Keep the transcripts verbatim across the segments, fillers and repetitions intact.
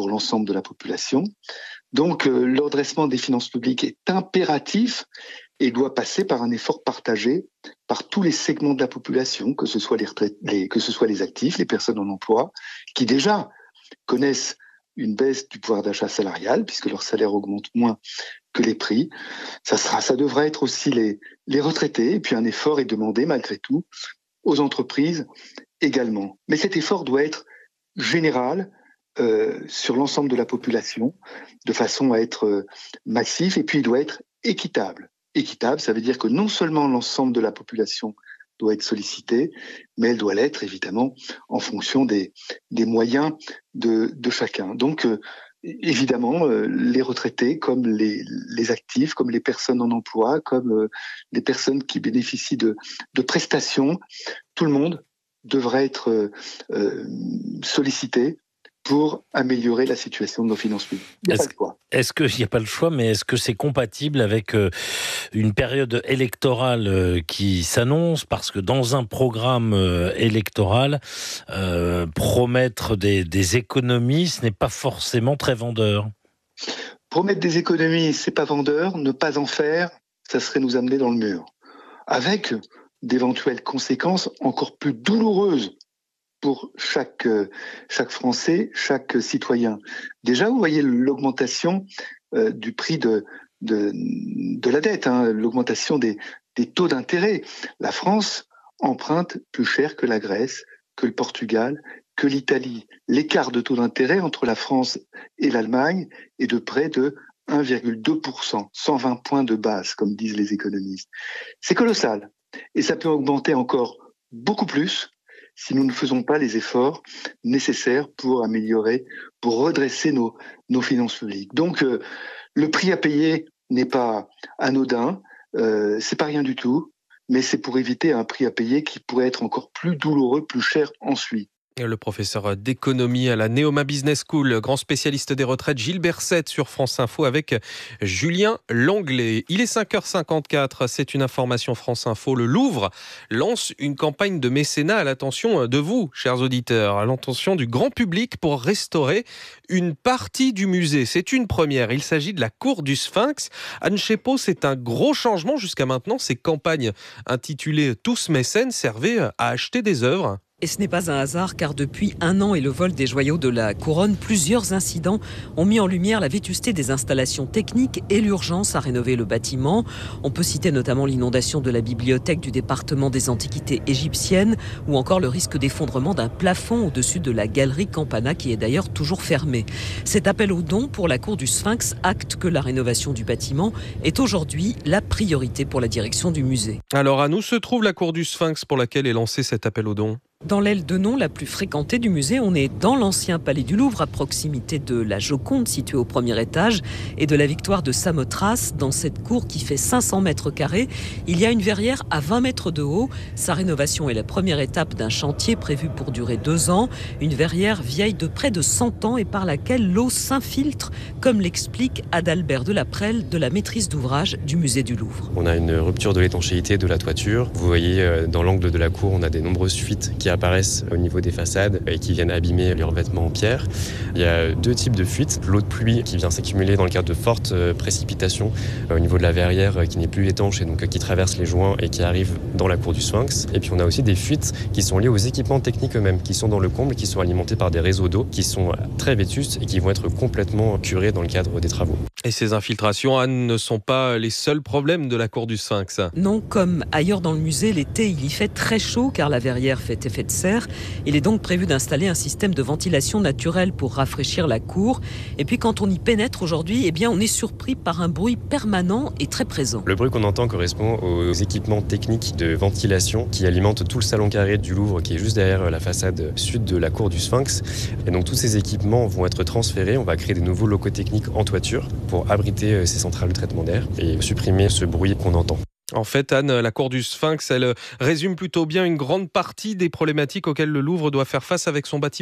pour l'ensemble de la population. Donc, euh, le redressement des finances publiques est impératif et doit passer par un effort partagé par tous les segments de la population, que ce soit les retraités, les, que ce soit les actifs, les personnes en emploi, qui déjà connaissent une baisse du pouvoir d'achat salarial, puisque leur salaire augmente moins que les prix. Ça sera, ça devrait être aussi les, les retraités, et puis un effort est demandé malgré tout aux entreprises également. Mais cet effort doit être général, euh, sur l'ensemble de la population, de façon à être euh, massif, et puis il doit être équitable. Équitable, ça veut dire que non seulement l'ensemble de la population doit être sollicitée, mais elle doit l'être évidemment en fonction des, des moyens de, de chacun. Donc, euh, évidemment, euh, les retraités, comme les, les actifs, comme les personnes en emploi, comme euh, les personnes qui bénéficient de, de prestations, tout le monde devrait être euh, euh, sollicité pour améliorer la situation de nos finances publiques. Il n'y a est-ce, pas le choix. Est-ce qu'il n'y a pas le choix, mais est-ce que c'est compatible avec euh, une période électorale euh, qui s'annonce? Parce que dans un programme euh, électoral, euh, promettre des, des économies, ce n'est pas forcément très vendeur. Promettre des économies, c'est pas vendeur. Ne pas en faire, ça serait nous amener dans le mur. Avec d'éventuelles conséquences encore plus douloureuses pour chaque, chaque Français, chaque citoyen. Déjà, vous voyez l'augmentation euh, du prix de, de, de la dette, hein, l'augmentation des, des taux d'intérêt. La France emprunte plus cher que la Grèce, que le Portugal, que l'Italie. L'écart de taux d'intérêt entre la France et l'Allemagne est de près de un virgule deux pour cent, cent vingt points de base, comme disent les économistes. C'est colossal. Et ça peut augmenter encore beaucoup plus si nous ne faisons pas les efforts nécessaires pour améliorer, pour redresser nos, nos finances publiques. Donc, euh, le prix à payer n'est pas anodin, euh, c'est pas rien du tout, mais c'est pour éviter un prix à payer qui pourrait être encore plus douloureux, plus cher ensuite. Le professeur d'économie à la Neoma Business School, grand spécialiste des retraites, Gilles Berset sur France Info avec Julien Langlais. Il est cinq heures cinquante-quatre, c'est une information France Info. Le Louvre lance une campagne de mécénat à l'attention de vous, chers auditeurs, à l'attention du grand public pour restaurer une partie du musée. C'est une première, il s'agit de la cour du Sphinx. Anne Chepot, c'est un gros changement. Jusqu'à maintenant, ces campagnes intitulées « Tous mécènes » servaient à acheter des œuvres. Et ce n'est pas un hasard car depuis un an et le vol des joyaux de la couronne, plusieurs incidents ont mis en lumière la vétusté des installations techniques et l'urgence à rénover le bâtiment. On peut citer notamment l'inondation de la bibliothèque du département des antiquités égyptiennes ou encore le risque d'effondrement d'un plafond au-dessus de la galerie Campana qui est d'ailleurs toujours fermée. Cet appel aux dons pour la cour du Sphinx acte que la rénovation du bâtiment est aujourd'hui la priorité pour la direction du musée. Alors à nous se trouve la cour du Sphinx pour laquelle est lancé cet appel aux dons. Dans l'aile de nom la plus fréquentée du musée, on est dans l'ancien palais du Louvre, à proximité de la Joconde, située au premier étage, et de la Victoire de Samothrace. Dans cette cour qui fait cinq cents mètres carrés, il y a une verrière à vingt mètres de haut. Sa rénovation est la première étape d'un chantier prévu pour durer deux ans. Une verrière vieille de près de cent ans et par laquelle l'eau s'infiltre, comme l'explique Adalbert Delaprelle de la maîtrise d'ouvrage du musée du Louvre. On a une rupture de l'étanchéité de la toiture. Vous voyez, dans l'angle de la cour, on a des nombreuses fuites qui apparaissent au niveau des façades et qui viennent abîmer les revêtements en pierre. Il y a deux types de fuites. L'eau de pluie qui vient s'accumuler dans le cadre de fortes précipitations au niveau de la verrière qui n'est plus étanche et donc qui traverse les joints et qui arrive dans la cour du Sphinx. Et puis on a aussi des fuites qui sont liées aux équipements techniques eux-mêmes, qui sont dans le comble, qui sont alimentés par des réseaux d'eau qui sont très vétustes et qui vont être complètement curés dans le cadre des travaux. Et ces infiltrations, Anne, ne sont pas les seuls problèmes de la cour du Sphinx. Non, comme ailleurs dans le musée, l'été, il y fait très chaud car la verrière fait effet de serre. Il est donc prévu d'installer un système de ventilation naturelle pour rafraîchir la cour. Et puis quand on y pénètre aujourd'hui, eh bien, on est surpris par un bruit permanent et très présent. Le bruit qu'on entend correspond aux équipements techniques de ventilation qui alimentent tout le salon carré du Louvre qui est juste derrière la façade sud de la cour du Sphinx. Et donc tous ces équipements vont être transférés. On va créer des nouveaux locaux techniques en toiture pour abriter ces centrales de traitement d'air et supprimer ce bruit qu'on entend. En fait, Anne, la cour du Sphinx, elle résume plutôt bien une grande partie des problématiques auxquelles le Louvre doit faire face avec son bâtiment.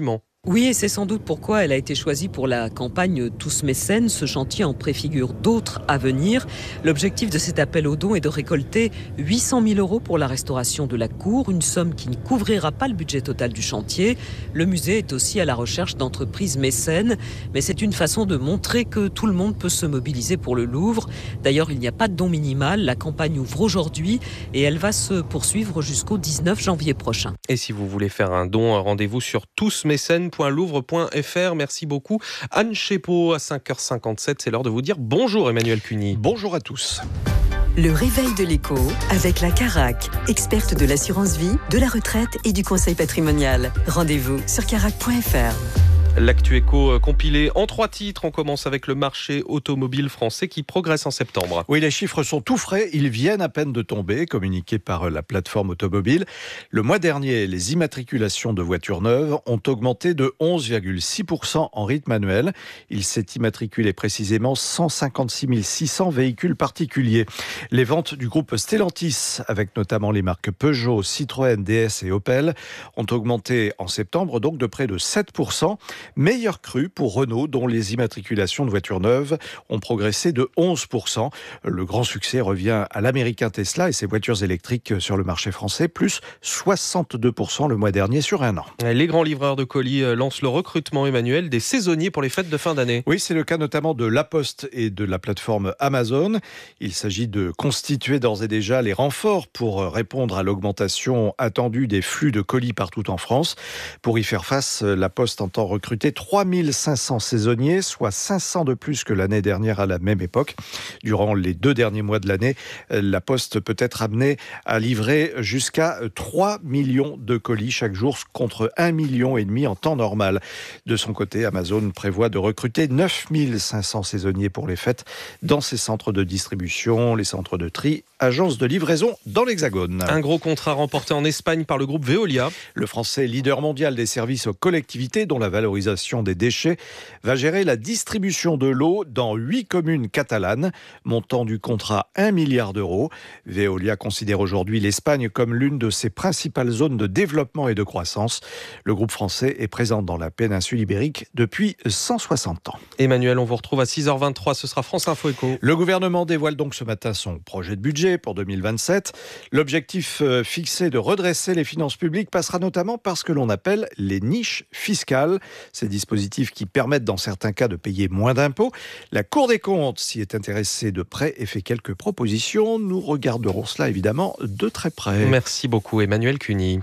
Oui, et c'est sans doute pourquoi elle a été choisie pour la campagne Tous mécènes. Ce chantier en préfigure d'autres à venir. L'objectif de cet appel aux dons est de récolter huit cent mille euros pour la restauration de la cour, une somme qui ne couvrira pas le budget total du chantier. Le musée est aussi à la recherche d'entreprises mécènes, mais c'est une façon de montrer que tout le monde peut se mobiliser pour le Louvre. D'ailleurs, il n'y a pas de don minimal. La campagne ouvre aujourd'hui et elle va se poursuivre jusqu'au dix-neuf janvier prochain. Et si vous voulez faire un don, rendez-vous sur tous mécènes point louvre point f r. Merci beaucoup. Anne Chépeau, à cinq heures cinquante-sept, c'est l'heure de vous dire bonjour Emmanuel Cuny. Bonjour à tous. Le réveil de l'écho avec la Carac, experte de l'assurance vie, de la retraite et du conseil patrimonial. Rendez-vous sur carac point f r. L'actu éco compilé en trois titres. On commence avec le marché automobile français qui progresse en septembre. Oui, les chiffres sont tout frais. Ils viennent à peine de tomber, communiqués par la plateforme automobile. Le mois dernier, les immatriculations de voitures neuves ont augmenté de onze virgule six pour cent en rythme annuel. Il s'est immatriculé précisément cent cinquante-six mille six cents véhicules particuliers. Les ventes du groupe Stellantis, avec notamment les marques Peugeot, Citroën, D S et Opel, ont augmenté en septembre donc de près de sept pour cent. Meilleure crue pour Renault, dont les immatriculations de voitures neuves ont progressé de onze pour cent. Le grand succès revient à l'américain Tesla et ses voitures électriques sur le marché français, plus soixante-deux pour cent le mois dernier sur un an. Les grands livreurs de colis lancent le recrutement, Emmanuel, des saisonniers pour les fêtes de fin d'année. Oui, c'est le cas notamment de La Poste et de la plateforme Amazon. Il s'agit de constituer d'ores et déjà les renforts pour répondre à l'augmentation attendue des flux de colis partout en France. Pour y faire face, La Poste entend recruter trois mille cinq cents saisonniers, soit cinq cents de plus que l'année dernière à la même époque. Durant les deux derniers mois de l'année, la Poste peut être amenée à livrer jusqu'à trois millions de colis chaque jour, contre un million et demi en temps normal. De son côté, Amazon prévoit de recruter neuf mille cinq cents saisonniers pour les fêtes dans ses centres de distribution, les centres de tri, agences de livraison dans l'Hexagone. Un gros contrat remporté en Espagne par le groupe Veolia. Le français leader mondial des services aux collectivités, dont la valorisation des déchets, va gérer la distribution de l'eau dans huit communes catalanes, montant du contrat un milliard d'euros. Veolia considère aujourd'hui l'Espagne comme l'une de ses principales zones de développement et de croissance. Le groupe français est présent dans la péninsule ibérique depuis cent soixante ans. Emmanuel, on vous retrouve à six heures vingt-trois, ce sera France Info Éco. Le gouvernement dévoile donc ce matin son projet de budget pour deux mille vingt-sept. L'objectif fixé de redresser les finances publiques passera notamment par ce que l'on appelle les niches fiscales. Ces dispositifs qui permettent dans certains cas de payer moins d'impôts. La Cour des comptes s'y est intéressée de près et fait quelques propositions. Nous regarderons cela évidemment de très près. Merci beaucoup Emmanuel Cuny.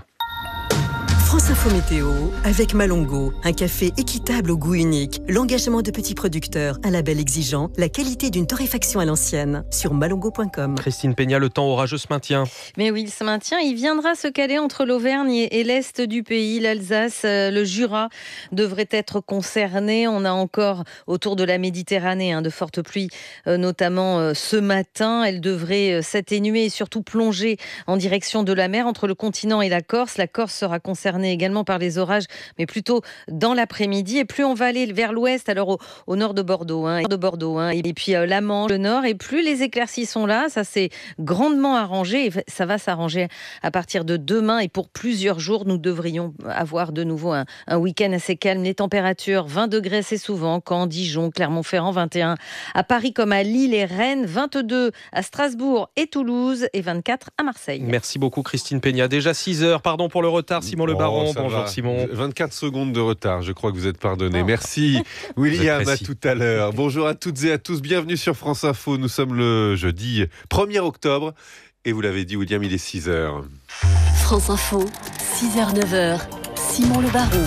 France Info Météo avec Malongo, un café équitable au goût unique, l'engagement de petits producteurs, un label exigeant, la qualité d'une torréfaction à l'ancienne, sur malongo point com. Christine Peña, le temps orageux se maintient. Mais oui, il se maintient. Il viendra se caler entre l'Auvergne et l'Est du pays, l'Alsace, le Jura devrait être concerné. On a encore autour de la Méditerranée hein, de fortes pluies, euh, notamment euh, ce matin. Elles devraient euh, s'atténuer et surtout plonger en direction de la mer entre le continent et la Corse. La Corse sera concernée également par les orages, mais plutôt dans l'après-midi. Et plus on va aller vers l'ouest, alors au, au nord de Bordeaux, hein, de Bordeaux, hein, et puis euh, la Manche, le nord, et plus les éclaircies sont là, ça s'est grandement arrangé, et ça va s'arranger à partir de demain. Et pour plusieurs jours, nous devrions avoir de nouveau un, un week-end assez calme. Les températures, vingt degrés, c'est souvent, Caen, Dijon, Clermont-Ferrand, vingt et un à Paris comme à Lille et Rennes, vingt-deux à Strasbourg et Toulouse, et vingt-quatre à Marseille. Merci beaucoup Christine Peña. Déjà six heures, pardon pour le retard, Simon Le Baron. Oh, bonjour va. Simon. vingt-quatre secondes de retard, je crois que vous êtes pardonné. Oh. Merci William, à tout à l'heure. Bonjour à toutes et à tous, bienvenue sur France Info. Nous sommes le jeudi premier octobre et vous l'avez dit William, il est six heures. France Info, six heures neuf heures, Simon Le Baron.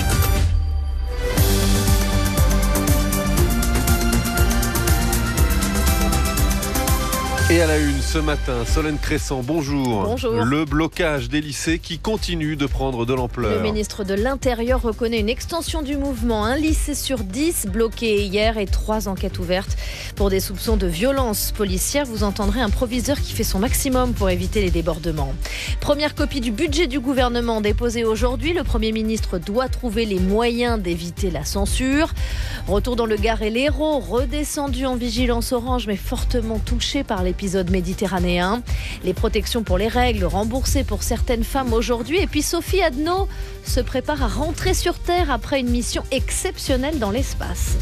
Et à la une ce matin, Solène Crescent, bonjour. Bonjour. Le blocage des lycées qui continue de prendre de l'ampleur. Le ministre de l'Intérieur reconnaît une extension du mouvement. Un lycée sur dix bloqué hier et trois enquêtes ouvertes pour des soupçons de violence policière. Vous entendrez un proviseur qui fait son maximum pour éviter les débordements. Première copie du budget du gouvernement déposée aujourd'hui. Le Premier ministre doit trouver les moyens d'éviter la censure. Retour dans le Gard et l'Hérault, redescendu en vigilance orange mais fortement touché par l'épidémie l'épisode méditerranéen. Les protections pour les règles remboursées pour certaines femmes aujourd'hui. Et puis Sophie Adno se prépare à rentrer sur Terre après une mission exceptionnelle dans l'espace.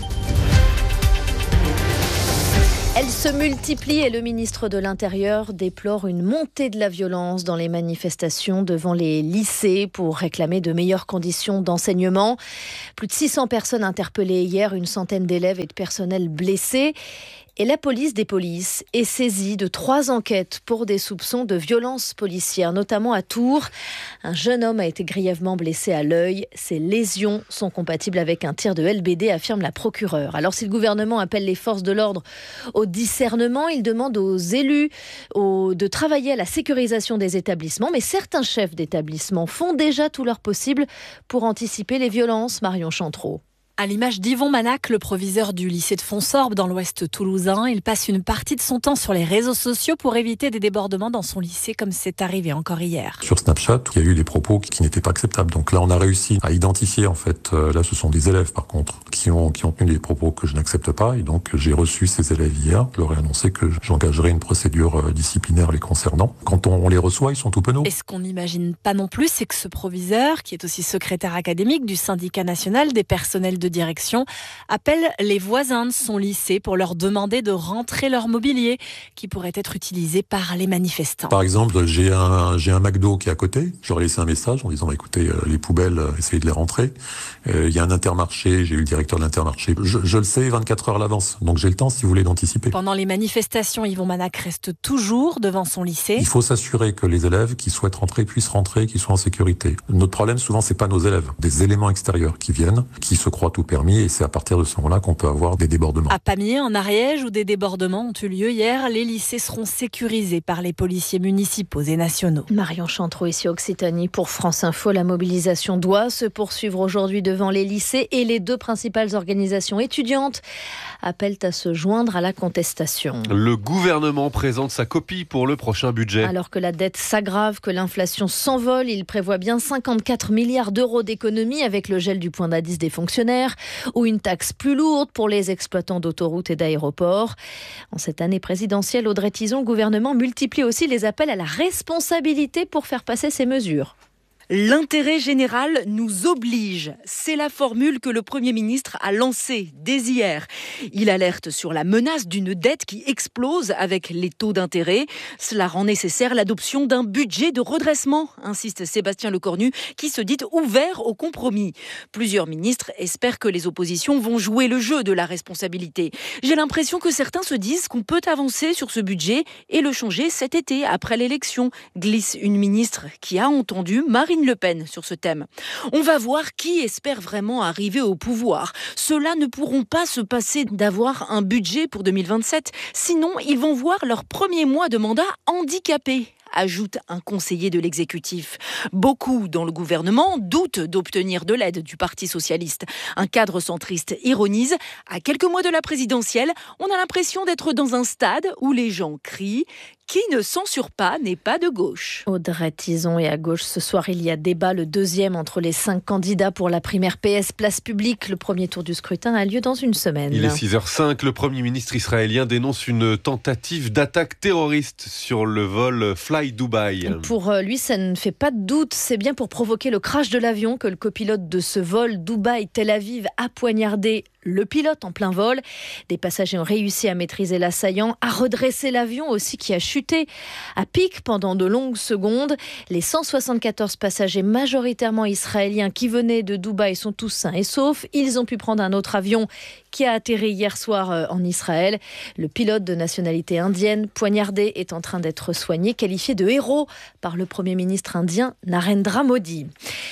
Elle se multiplie et le ministre de l'Intérieur déplore une montée de la violence dans les manifestations devant les lycées pour réclamer de meilleures conditions d'enseignement. Plus de six cents personnes interpellées hier, une centaine d'élèves et de personnel blessés. Et la police des polices est saisie de trois enquêtes pour des soupçons de violences policières, notamment à Tours. Un jeune homme a été grièvement blessé à l'œil. Ces lésions sont compatibles avec un tir de L B D, affirme la procureure. Alors si le gouvernement appelle les forces de l'ordre au discernement, il demande aux élus aux, de travailler à la sécurisation des établissements. Mais certains chefs d'établissement font déjà tout leur possible pour anticiper les violences. Marion Chantreau. À l'image d'Yvon Manac, le proviseur du lycée de Fonsorbe dans l'ouest toulousain, il passe une partie de son temps sur les réseaux sociaux pour éviter des débordements dans son lycée, comme c'est arrivé encore hier. Sur Snapchat, il y a eu des propos qui n'étaient pas acceptables. Donc là, on a réussi à identifier, en fait, euh, là, ce sont des élèves, par contre, qui ont, qui ont tenu des propos que je n'accepte pas. Et donc, j'ai reçu ces élèves hier. Je leur ai annoncé que j'engagerai une procédure disciplinaire les concernant. Quand on, on les reçoit, ils sont tout penauds. Et ce qu'on n'imagine pas non plus, c'est que ce proviseur, qui est aussi secrétaire académique du syndicat national des personnels de direction, appelle les voisins de son lycée pour leur demander de rentrer leur mobilier qui pourrait être utilisé par les manifestants. Par exemple, j'ai un, j'ai un McDo qui est à côté. J'aurais laissé un message en disant bah, écoutez, euh, les poubelles, euh, essayez de les rentrer. Euh, il y a un Intermarché, j'ai eu le directeur de l'Intermarché. Je, je le sais vingt-quatre heures à l'avance, donc j'ai le temps si vous voulez d'anticiper. Pendant les manifestations, Yvon Manac reste toujours devant son lycée. Il faut s'assurer que les élèves qui souhaitent rentrer puissent rentrer, qu'ils soient en sécurité. Notre problème souvent, c'est pas nos élèves, des éléments extérieurs qui viennent, qui se croient tout permis. Et c'est à partir de ce moment-là qu'on peut avoir des débordements. À Pamiers, en Ariège, où des débordements ont eu lieu hier, les lycées seront sécurisés par les policiers municipaux et nationaux. Marion Chantreau, ici Occitanie. Pour France Info, la mobilisation doit se poursuivre aujourd'hui devant les lycées et les deux principales organisations étudiantes appellent à se joindre à la contestation. Le gouvernement présente sa copie pour le prochain budget. Alors que la dette s'aggrave, que l'inflation s'envole, il prévoit bien cinquante-quatre milliards d'euros d'économies avec le gel du point d'indice des fonctionnaires ou une taxe plus lourde pour les exploitants d'autoroutes et d'aéroports. En cette année présidentielle, Audrey Tizon, le gouvernement multiplie aussi les appels à la responsabilité pour faire passer ces mesures. L'intérêt général nous oblige. C'est la formule que le Premier ministre a lancée dès hier. Il alerte sur la menace d'une dette qui explose avec les taux d'intérêt. Cela rend nécessaire l'adoption d'un budget de redressement, insiste Sébastien Lecornu, qui se dit ouvert au compromis. Plusieurs ministres espèrent que les oppositions vont jouer le jeu de la responsabilité. J'ai l'impression que certains se disent qu'on peut avancer sur ce budget et le changer cet été, après l'élection, glisse une ministre qui a entendu Marine Le Pen sur ce thème. On va voir qui espère vraiment arriver au pouvoir. Ceux-là ne pourront pas se passer d'avoir un budget pour deux mille vingt-sept, sinon ils vont voir leur premier mois de mandat handicapé, ajoute un conseiller de l'exécutif. Beaucoup dans le gouvernement doutent d'obtenir de l'aide du Parti socialiste. Un cadre centriste ironise, à quelques mois de la présidentielle, on a l'impression d'être dans un stade où les gens crient « Qui ne censure pas n'est pas de gauche ». Audrey Tizon, et à gauche ce soir, il y a débat, le deuxième entre les cinq candidats pour la primaire P S Place Publique. Le premier tour du scrutin a lieu dans une semaine. Il est six heures cinq, le Premier ministre israélien dénonce une tentative d'attaque terroriste sur le vol Fly Dubai. Pour lui, ça ne fait pas de doute. C'est bien pour provoquer le crash de l'avion que le copilote de ce vol Dubaï-Tel Aviv a poignardé le pilote en plein vol. Des passagers ont réussi à maîtriser l'assaillant, à redresser l'avion aussi qui a chuté à pic pendant de longues secondes. Les cent soixante-quatorze passagers majoritairement israéliens qui venaient de Dubaï sont tous sains et saufs. Ils ont pu prendre un autre avion qui a atterri hier soir en Israël. Le pilote de nationalité indienne poignardé est en train d'être soigné, qualifié de héros par le Premier ministre indien Narendra Modi.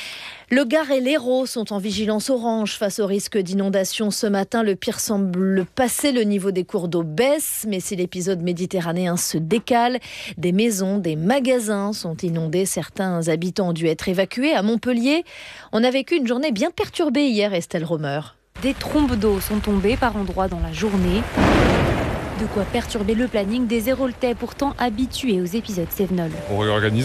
Le Gard et l'Hérault sont en vigilance orange face au risque d'inondation. Ce matin, le pire semble passer, le niveau des cours d'eau baisse. Mais si l'épisode méditerranéen se décale, des maisons, des magasins sont inondés. Certains habitants ont dû être évacués. À Montpellier, on a vécu une journée bien perturbée hier, Estelle Romer. Des trombes d'eau sont tombées par endroits dans la journée. De quoi perturber le planning des Héraultais pourtant habitués aux épisodes cévenols. On réorganise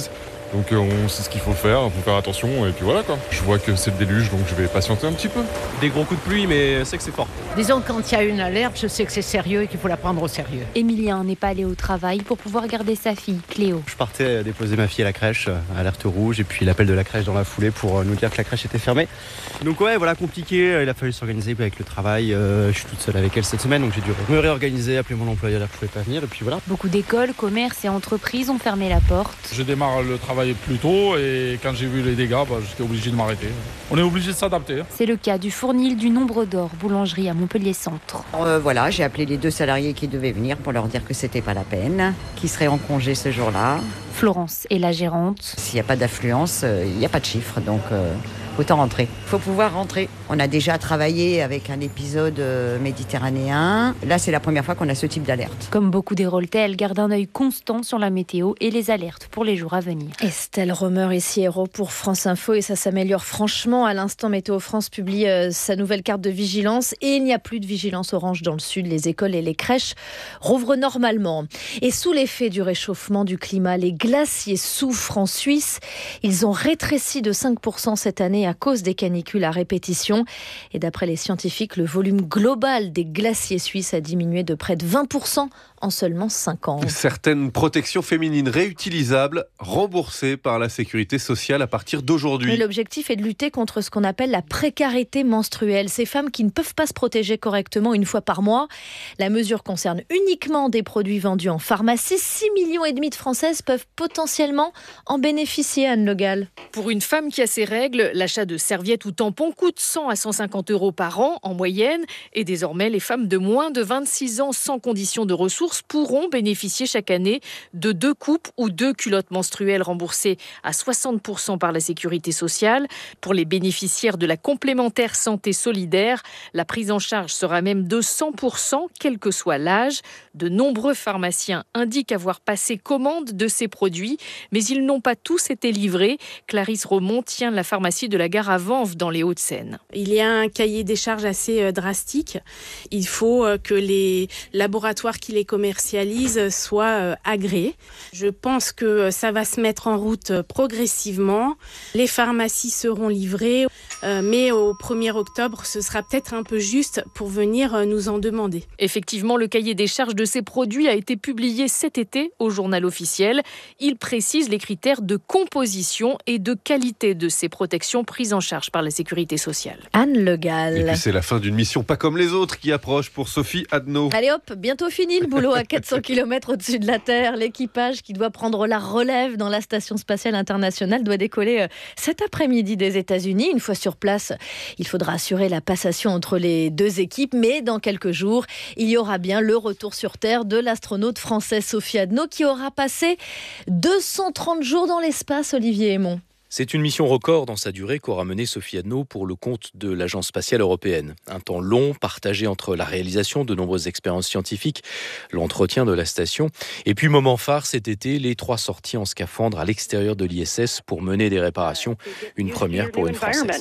Donc euh, on sait ce qu'il faut faire, il faut faire attention et puis voilà quoi. Je vois que c'est le déluge donc je vais patienter un petit peu. Des gros coups de pluie mais c'est que c'est fort. Disons quand il y a une alerte, je sais que c'est sérieux et qu'il faut la prendre au sérieux. Emilien n'est pas allé au travail pour pouvoir garder sa fille, Cléo. Je partais déposer ma fille à la crèche, alerte rouge, et puis l'appel de la crèche dans la foulée pour nous dire que la crèche était fermée. Donc ouais, voilà, compliqué, il a fallu s'organiser avec le travail. Euh, je suis toute seule avec elle cette semaine, donc j'ai dû me réorganiser, appeler mon employeur, elle ne pouvait pas venir, et puis voilà. Beaucoup d'écoles, commerces et entreprises ont fermé la porte. Je démarre le travail plus tôt et quand j'ai vu les dégâts, bah, j'étais obligé de m'arrêter. On est obligé de s'adapter. Hein. C'est le cas du Fournil du Nombre d'Or, boulangerie à Montpellier Centre. Euh, voilà, j'ai appelé les deux salariés qui devaient venir pour leur dire que c'était pas la peine, qu'ils seraient en congé ce jour-là. Florence est la gérante. S'il n'y a pas d'affluence, il euh, n'y a pas de chiffre, donc euh, autant rentrer. Il faut pouvoir rentrer. On a déjà travaillé avec un épisode euh, méditerranéen. Là, c'est la première fois qu'on a ce type d'alerte. Comme beaucoup d'Héraultais, elle garde un œil constant sur la météo et les alertes pour les jours à venir. Estelle Romer ici, héros pour France Info, et ça s'améliore franchement. À l'instant, Météo France publie euh, sa nouvelle carte de vigilance et il n'y a plus de vigilance orange dans le sud. Les écoles et les crèches rouvrent normalement. Et sous l'effet du réchauffement du climat, les glaciers souffrent en Suisse. Ils ont rétréci de cinq pour cent cette année à cause des canicules à répétition. Et d'après les scientifiques, le volume global des glaciers suisses a diminué de près de vingt pour cent en seulement cinq ans. Certaines protections féminines réutilisables remboursées par la sécurité sociale à partir d'aujourd'hui. Et l'objectif est de lutter contre ce qu'on appelle la précarité menstruelle. Ces femmes qui ne peuvent pas se protéger correctement une fois par mois. La mesure concerne uniquement des produits vendus en pharmacie. six millions et demi de Françaises peuvent potentiellement en bénéficier, Anne Le Gall. Pour une femme qui a ses règles, l'achat de serviettes ou tampons coûte cent à cent cinquante euros par an en moyenne. Et désormais, les femmes de moins de vingt-six ans sans condition de ressources pourront bénéficier chaque année de deux coupes ou deux culottes menstruelles remboursées à soixante pour cent par la sécurité sociale. Pour les bénéficiaires de la complémentaire santé solidaire, la prise en charge sera même de cent pour cent, quel que soit l'âge. De nombreux pharmaciens indiquent avoir passé commande de ces produits, mais ils n'ont pas tous été livrés. Clarisse Romont tient la pharmacie de la gare à Vanves dans les Hauts-de-Seine. Il y a un cahier des charges assez drastique. Il faut que les laboratoires qui les commercialisent soient agréés. Je pense que ça va se mettre en route progressivement. Les pharmacies seront livrées, mais au premier octobre, ce sera peut-être un peu juste pour venir nous en demander. Effectivement, le cahier des charges de ces produits a été publié cet été au journal officiel. Il précise les critères de composition et de qualité de ces protections prises en charge par la sécurité sociale. Anne Le Gall. Et puis c'est la fin d'une mission pas comme les autres qui approche pour Sophie Adno. Allez hop, bientôt fini le boulot à quatre cents kilomètres au-dessus de la Terre. L'équipage qui doit prendre la relève dans la Station spatiale internationale doit décoller cet après-midi des États-Unis. Une fois sur place, il faudra assurer la passation entre les deux équipes, mais dans quelques jours, il y aura bien le retour sur Terre de l'astronaute française Sophie Adno qui aura passé deux cent trente jours dans l'espace, Olivier Hémon. C'est une mission record dans sa durée qu'aura menée Sophie Adno pour le compte de l'Agence spatiale européenne. Un temps long, partagé entre la réalisation de nombreuses expériences scientifiques, l'entretien de la station, et puis moment phare cet été, les trois sorties en scaphandre à l'extérieur de l'I S S pour mener des réparations, une première pour une Française.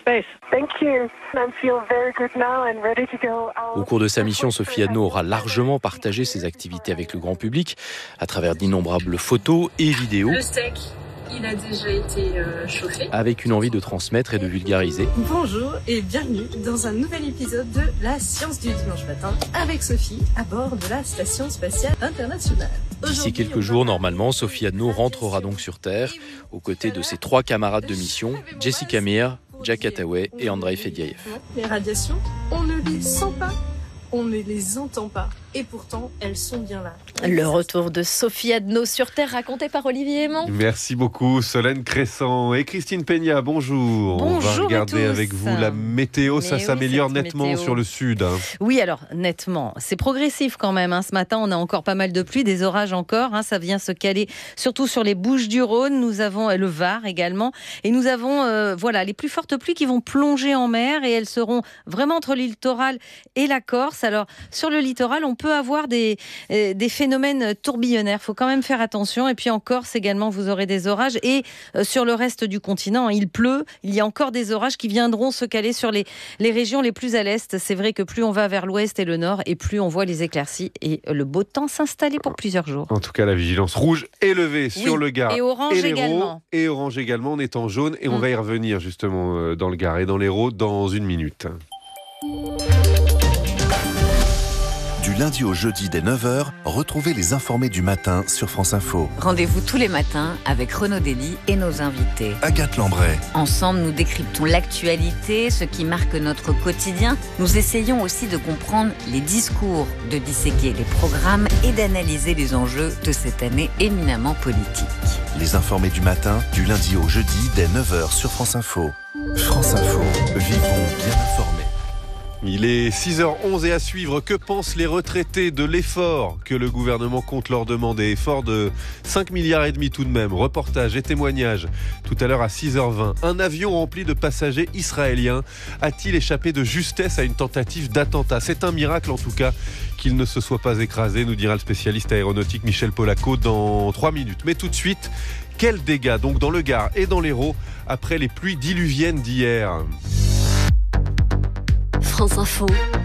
Au cours de sa mission, Sophie Adno aura largement partagé ses activités avec le grand public à travers d'innombrables photos et vidéos. Le steak. Il a déjà été euh, chauffé. Avec une envie de transmettre et de vulgariser. Bonjour et bienvenue dans un nouvel épisode de La Science du Dimanche Matin avec Sophie à bord de la Station Spatiale Internationale. D'ici quelques jours, normalement, Sophie Adno rentrera donc sur Terre aux côtés de ses trois camarades de mission, Jessica Meir, Jack Attaway et Andrei Fedyaev. Les radiations, on ne les sent pas, on ne les entend pas. Et pourtant, elles sont bien là. Le retour de Sophie Adno sur Terre, raconté par Olivier Hémon. Merci beaucoup, Solène Crescent et Christine Peña. Bonjour. Bonjour. On va regarder avec vous la météo. Mais ça oui, s'améliore nettement météo. Sur le sud. Hein. Oui, alors nettement. C'est progressif quand même. Hein. Ce matin, on a encore pas mal de pluie, des orages encore. Hein. Ça vient se caler surtout sur les Bouches-du-Rhône. Nous avons le Var également. Et nous avons euh, voilà, les plus fortes pluies qui vont plonger en mer. Et elles seront vraiment entre le littoral et la Corse. Alors, sur le littoral, on peut avoir des, euh, des phénomènes tourbillonnaires. Il faut quand même faire attention. Et puis en Corse également, vous aurez des orages. Et euh, sur le reste du continent, hein, il pleut. Il y a encore des orages qui viendront se caler sur les, les régions les plus à l'est. C'est vrai que plus on va vers l'ouest et le nord, et plus on voit les éclaircies et le beau temps s'installer pour plusieurs jours. En tout cas, la vigilance rouge est levée sur oui, le Gard et orange et l'Hérault. également. Et orange également, on est en jaune. Et on Mm. va y revenir justement dans le Gard et dans l'Hérault dans une minute. Du lundi au jeudi dès neuf heures, retrouvez les informés du matin sur France Info. Rendez-vous tous les matins avec Renaud Dely et nos invités. Agathe Lambray. Ensemble, nous décryptons l'actualité, ce qui marque notre quotidien. Nous essayons aussi de comprendre les discours, de disséquer les programmes et d'analyser les enjeux de cette année éminemment politique. Les informés du matin, du lundi au jeudi dès neuf heures sur France Info. France Info, vivons bien informés. Il est six heures onze et à suivre, que pensent les retraités de l'effort que le gouvernement compte leur demander? Effort de cinq milliards et demi tout de même. Reportage et témoignages tout à l'heure à six heures vingt. Un avion rempli de passagers israéliens a-t-il échappé de justesse à une tentative d'attentat? C'est un miracle en tout cas qu'il ne se soit pas écrasé, nous dira le spécialiste aéronautique Michel Polaco dans trois minutes. Mais tout de suite, quels dégâts donc dans le Gard et dans l'Hérault après les pluies diluviennes d'hier? France Info,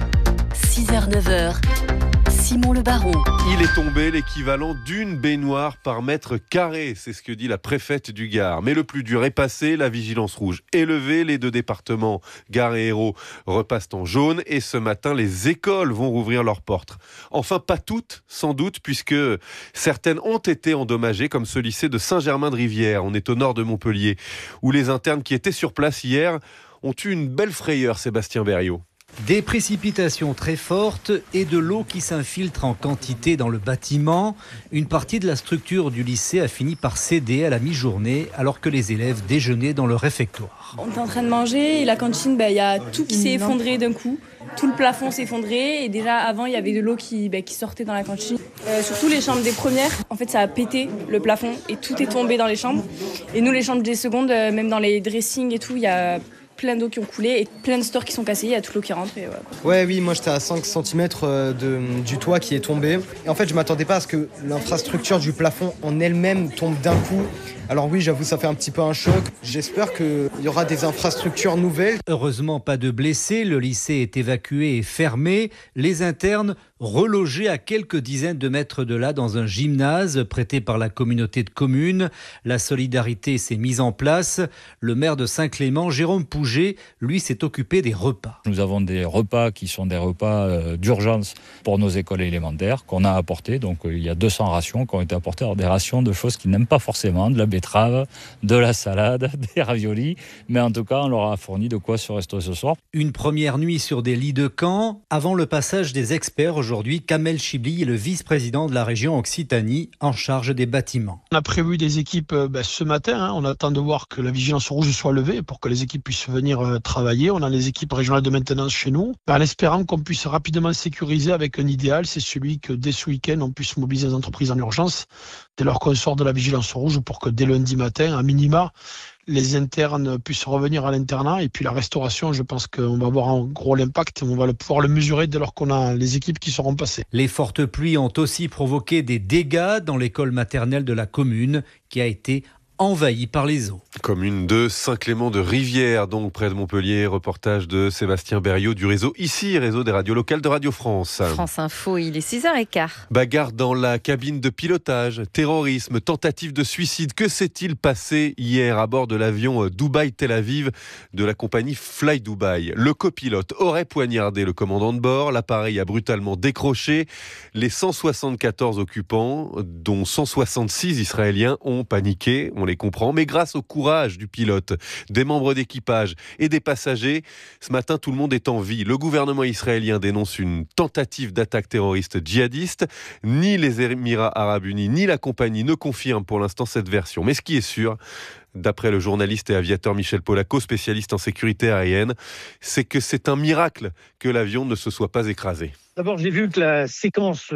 six heures neuf heures, Simon Le Baron. Il est tombé l'équivalent d'une baignoire par mètre carré, c'est ce que dit la préfète du Gard. Mais le plus dur est passé, la vigilance rouge est levée, les deux départements, Gard et Hérault, repassent en jaune et ce matin, les écoles vont rouvrir leurs portes. Enfin, pas toutes, sans doute, puisque certaines ont été endommagées, comme ce lycée de Saint-Germain-de-Rivière, on est au nord de Montpellier, où les internes qui étaient sur place hier ont eu une belle frayeur, Sébastien Berriot. Des précipitations très fortes et de l'eau qui s'infiltre en quantité dans le bâtiment. Une partie de la structure du lycée a fini par céder à la mi-journée alors que les élèves déjeunaient dans le réfectoire. On était en train de manger et la cantine, bah, y a tout qui s'est effondré d'un coup. Tout le plafond s'est effondré et déjà avant il y avait de l'eau qui, bah, qui sortait dans la cantine. Euh, surtout les chambres des premières, en fait ça a pété le plafond et tout est tombé dans les chambres. Et nous les chambres des secondes, euh, même dans les dressings et tout, il y a plein d'eau qui ont coulé et plein de stores qui sont cassés, il y a toute l'eau qui rentre. Et voilà. Ouais, oui, moi j'étais à cinq centimètres de, du toit qui est tombé. Et en fait, je m'attendais pas à ce que l'infrastructure du plafond en elle-même tombe d'un coup. Alors oui, j'avoue, ça fait un petit peu un choc. J'espère qu'il y aura des infrastructures nouvelles. Heureusement, pas de blessés. Le lycée est évacué et fermé. Les internes relogés à quelques dizaines de mètres de là dans un gymnase prêté par la communauté de communes. La solidarité s'est mise en place. Le maire de Saint-Clément, Jérôme Pouget, lui, s'est occupé des repas. Nous avons des repas qui sont des repas d'urgence pour nos écoles élémentaires qu'on a apportés. Donc il y a deux cents rations qui ont été apportées. Alors, des rations de choses qu'ils n'aiment pas forcément, de la betterave, de la salade, des raviolis. Mais en tout cas, on leur a fourni de quoi se rester ce soir. Une première nuit sur des lits de camp avant le passage des experts. Aujourd'hui, Kamel Chibli est le vice-président de la région Occitanie en charge des bâtiments. On a prévu des équipes ben, ce matin. Hein. On attend de voir que la vigilance rouge soit levée pour que les équipes puissent venir euh, travailler. On a les équipes régionales de maintenance chez nous, ben, en espérant qu'on puisse rapidement sécuriser avec un idéal. C'est celui que dès ce week-end, on puisse mobiliser les entreprises en urgence dès lors qu'on sort de la vigilance rouge pour que dès lundi matin, à minima, les internes puissent revenir à l'internat et puis la restauration, je pense qu'on va voir en gros l'impact, on va pouvoir le mesurer dès lors qu'on a les équipes qui seront passées. Les fortes pluies ont aussi provoqué des dégâts dans l'école maternelle de la commune qui a été envahie par les eaux. Commune de Saint-Clément-de-Rivière, donc près de Montpellier. Reportage de Sébastien Berriot du réseau ici, réseau des radios locales de Radio France. France Info, il est six heures quinze. Bagarre dans la cabine de pilotage, terrorisme, tentative de suicide. Que s'est-il passé hier à bord de l'avion Dubaï-Tel Aviv de la compagnie Fly Dubai? Le copilote aurait poignardé le commandant de bord. L'appareil a brutalement décroché. Les cent soixante-quatorze occupants, dont cent soixante-six Israéliens, ont paniqué. On les comprend, mais grâce au courage du pilote, des membres d'équipage et des passagers, ce matin tout le monde est en vie. Le gouvernement israélien dénonce une tentative d'attaque terroriste djihadiste. Ni les Émirats arabes unis ni la compagnie ne confirment pour l'instant cette version. Mais ce qui est sûr, d'après le journaliste et aviateur Michel Polaco, spécialiste en sécurité aérienne, c'est que c'est un miracle que l'avion ne se soit pas écrasé. D'abord, j'ai vu que la séquence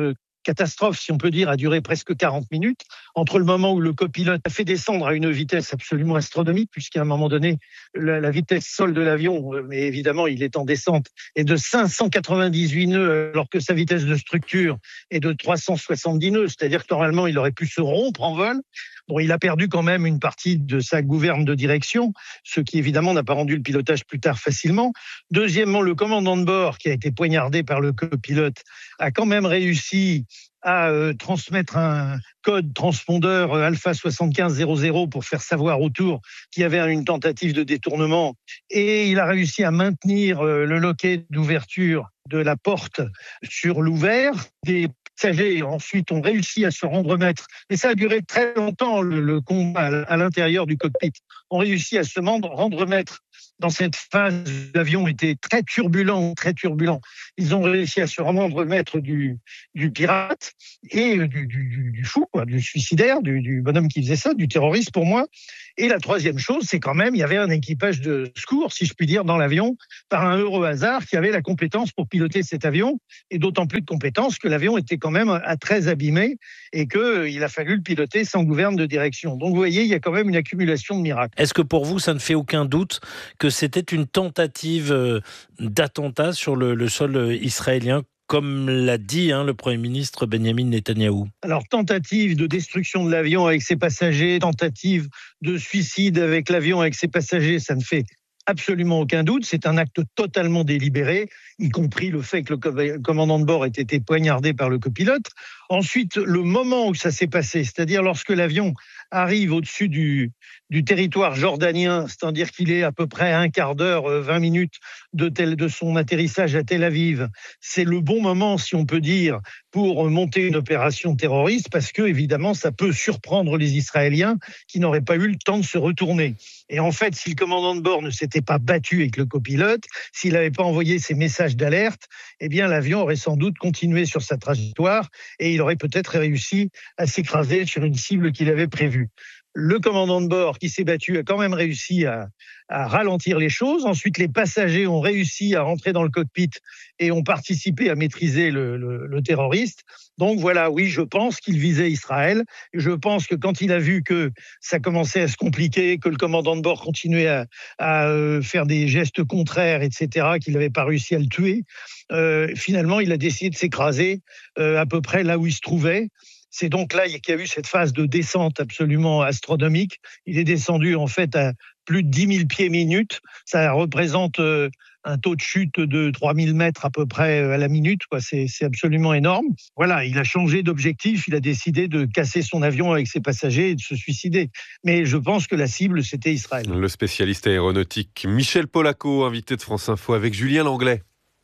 catastrophe, si on peut dire, a duré presque quarante minutes, entre le moment où le copilote a fait descendre à une vitesse absolument astronomique, puisqu'à un moment donné, la, la vitesse sol de l'avion, mais évidemment, il est en descente, est de cinq cent quatre-vingt-dix-huit nœuds, alors que sa vitesse de structure est de trois cent soixante-dix nœuds, c'est-à-dire que normalement, il aurait pu se rompre en vol. Bon, il a perdu quand même une partie de sa gouverne de direction, ce qui évidemment n'a pas rendu le pilotage plus tard facilement. Deuxièmement, le commandant de bord, qui a été poignardé par le copilote, a quand même réussi à euh, transmettre un code transpondeur euh, Alpha soixante-quinze zéro zéro pour faire savoir autour qu'il y avait une tentative de détournement. Et il a réussi à maintenir euh, le loquet d'ouverture de la porte sur l'ouvert. Des passagers ensuite ont réussi à se rendre maître. Et ça a duré très longtemps, le, le combat à l'intérieur du cockpit. On réussi à se rendre maître. Dans cette phase, l'avion était très turbulent, très turbulent. Ils ont réussi à se rendre maître du, du pirate et du, du, du fou, quoi, du suicidaire, du, du bonhomme qui faisait ça, du terroriste pour moi. Et la troisième chose, c'est quand même, il y avait un équipage de secours, si je puis dire, dans l'avion, par un heureux hasard, qui avait la compétence pour piloter cet avion, et d'autant plus de compétence que l'avion était quand même très abîmé et qu'il a fallu le piloter sans gouverne de direction. Donc vous voyez, il y a quand même une accumulation de miracles. Est-ce que pour vous, ça ne fait aucun doute que c'était une tentative d'attentat sur le, le sol israélien, comme l'a dit hein, le Premier ministre Benjamin Netanyahou? Alors, tentative de destruction de l'avion avec ses passagers, tentative de suicide avec l'avion avec ses passagers, ça ne fait absolument aucun doute. C'est un acte totalement délibéré, y compris le fait que le commandant de bord ait été poignardé par le copilote. Ensuite, le moment où ça s'est passé, c'est-à-dire lorsque l'avion arrive au-dessus du, du territoire jordanien, c'est-à-dire qu'il est à peu près un quart d'heure, vingt minutes de, tel, de son atterrissage à Tel Aviv, c'est le bon moment, si on peut dire, pour monter une opération terroriste, parce que, évidemment, ça peut surprendre les Israéliens qui n'auraient pas eu le temps de se retourner. Et en fait, si le commandant de bord ne s'était pas battu avec le copilote, s'il n'avait pas envoyé ses messages d'alerte, eh bien, l'avion aurait sans doute continué sur sa trajectoire et il aurait peut-être réussi à s'écraser sur une cible qu'il avait prévue. Le commandant de bord qui s'est battu a quand même réussi à, à ralentir les choses. Ensuite, les passagers ont réussi à rentrer dans le cockpit et ont participé à maîtriser le, le, le terroriste. Donc voilà, oui, je pense qu'il visait Israël. Je pense que quand il a vu que ça commençait à se compliquer, que le commandant de bord continuait à, à faire des gestes contraires, et cetera, qu'il n'avait pas réussi à le tuer, euh, finalement, il a décidé de s'écraser euh, à peu près là où il se trouvait. C'est donc là qu'il y a eu cette phase de descente absolument astronomique. Il est descendu en fait à plus de dix mille pieds minute. Ça représente euh, un taux de chute de trois mille mètres à peu près à la minute, quoi. C'est, c'est absolument énorme. Voilà, il a changé d'objectif. Il a décidé de casser son avion avec ses passagers et de se suicider. Mais je pense que la cible, c'était Israël. Le spécialiste aéronautique Michel Polaco, invité de France Info avec Julien Langlais.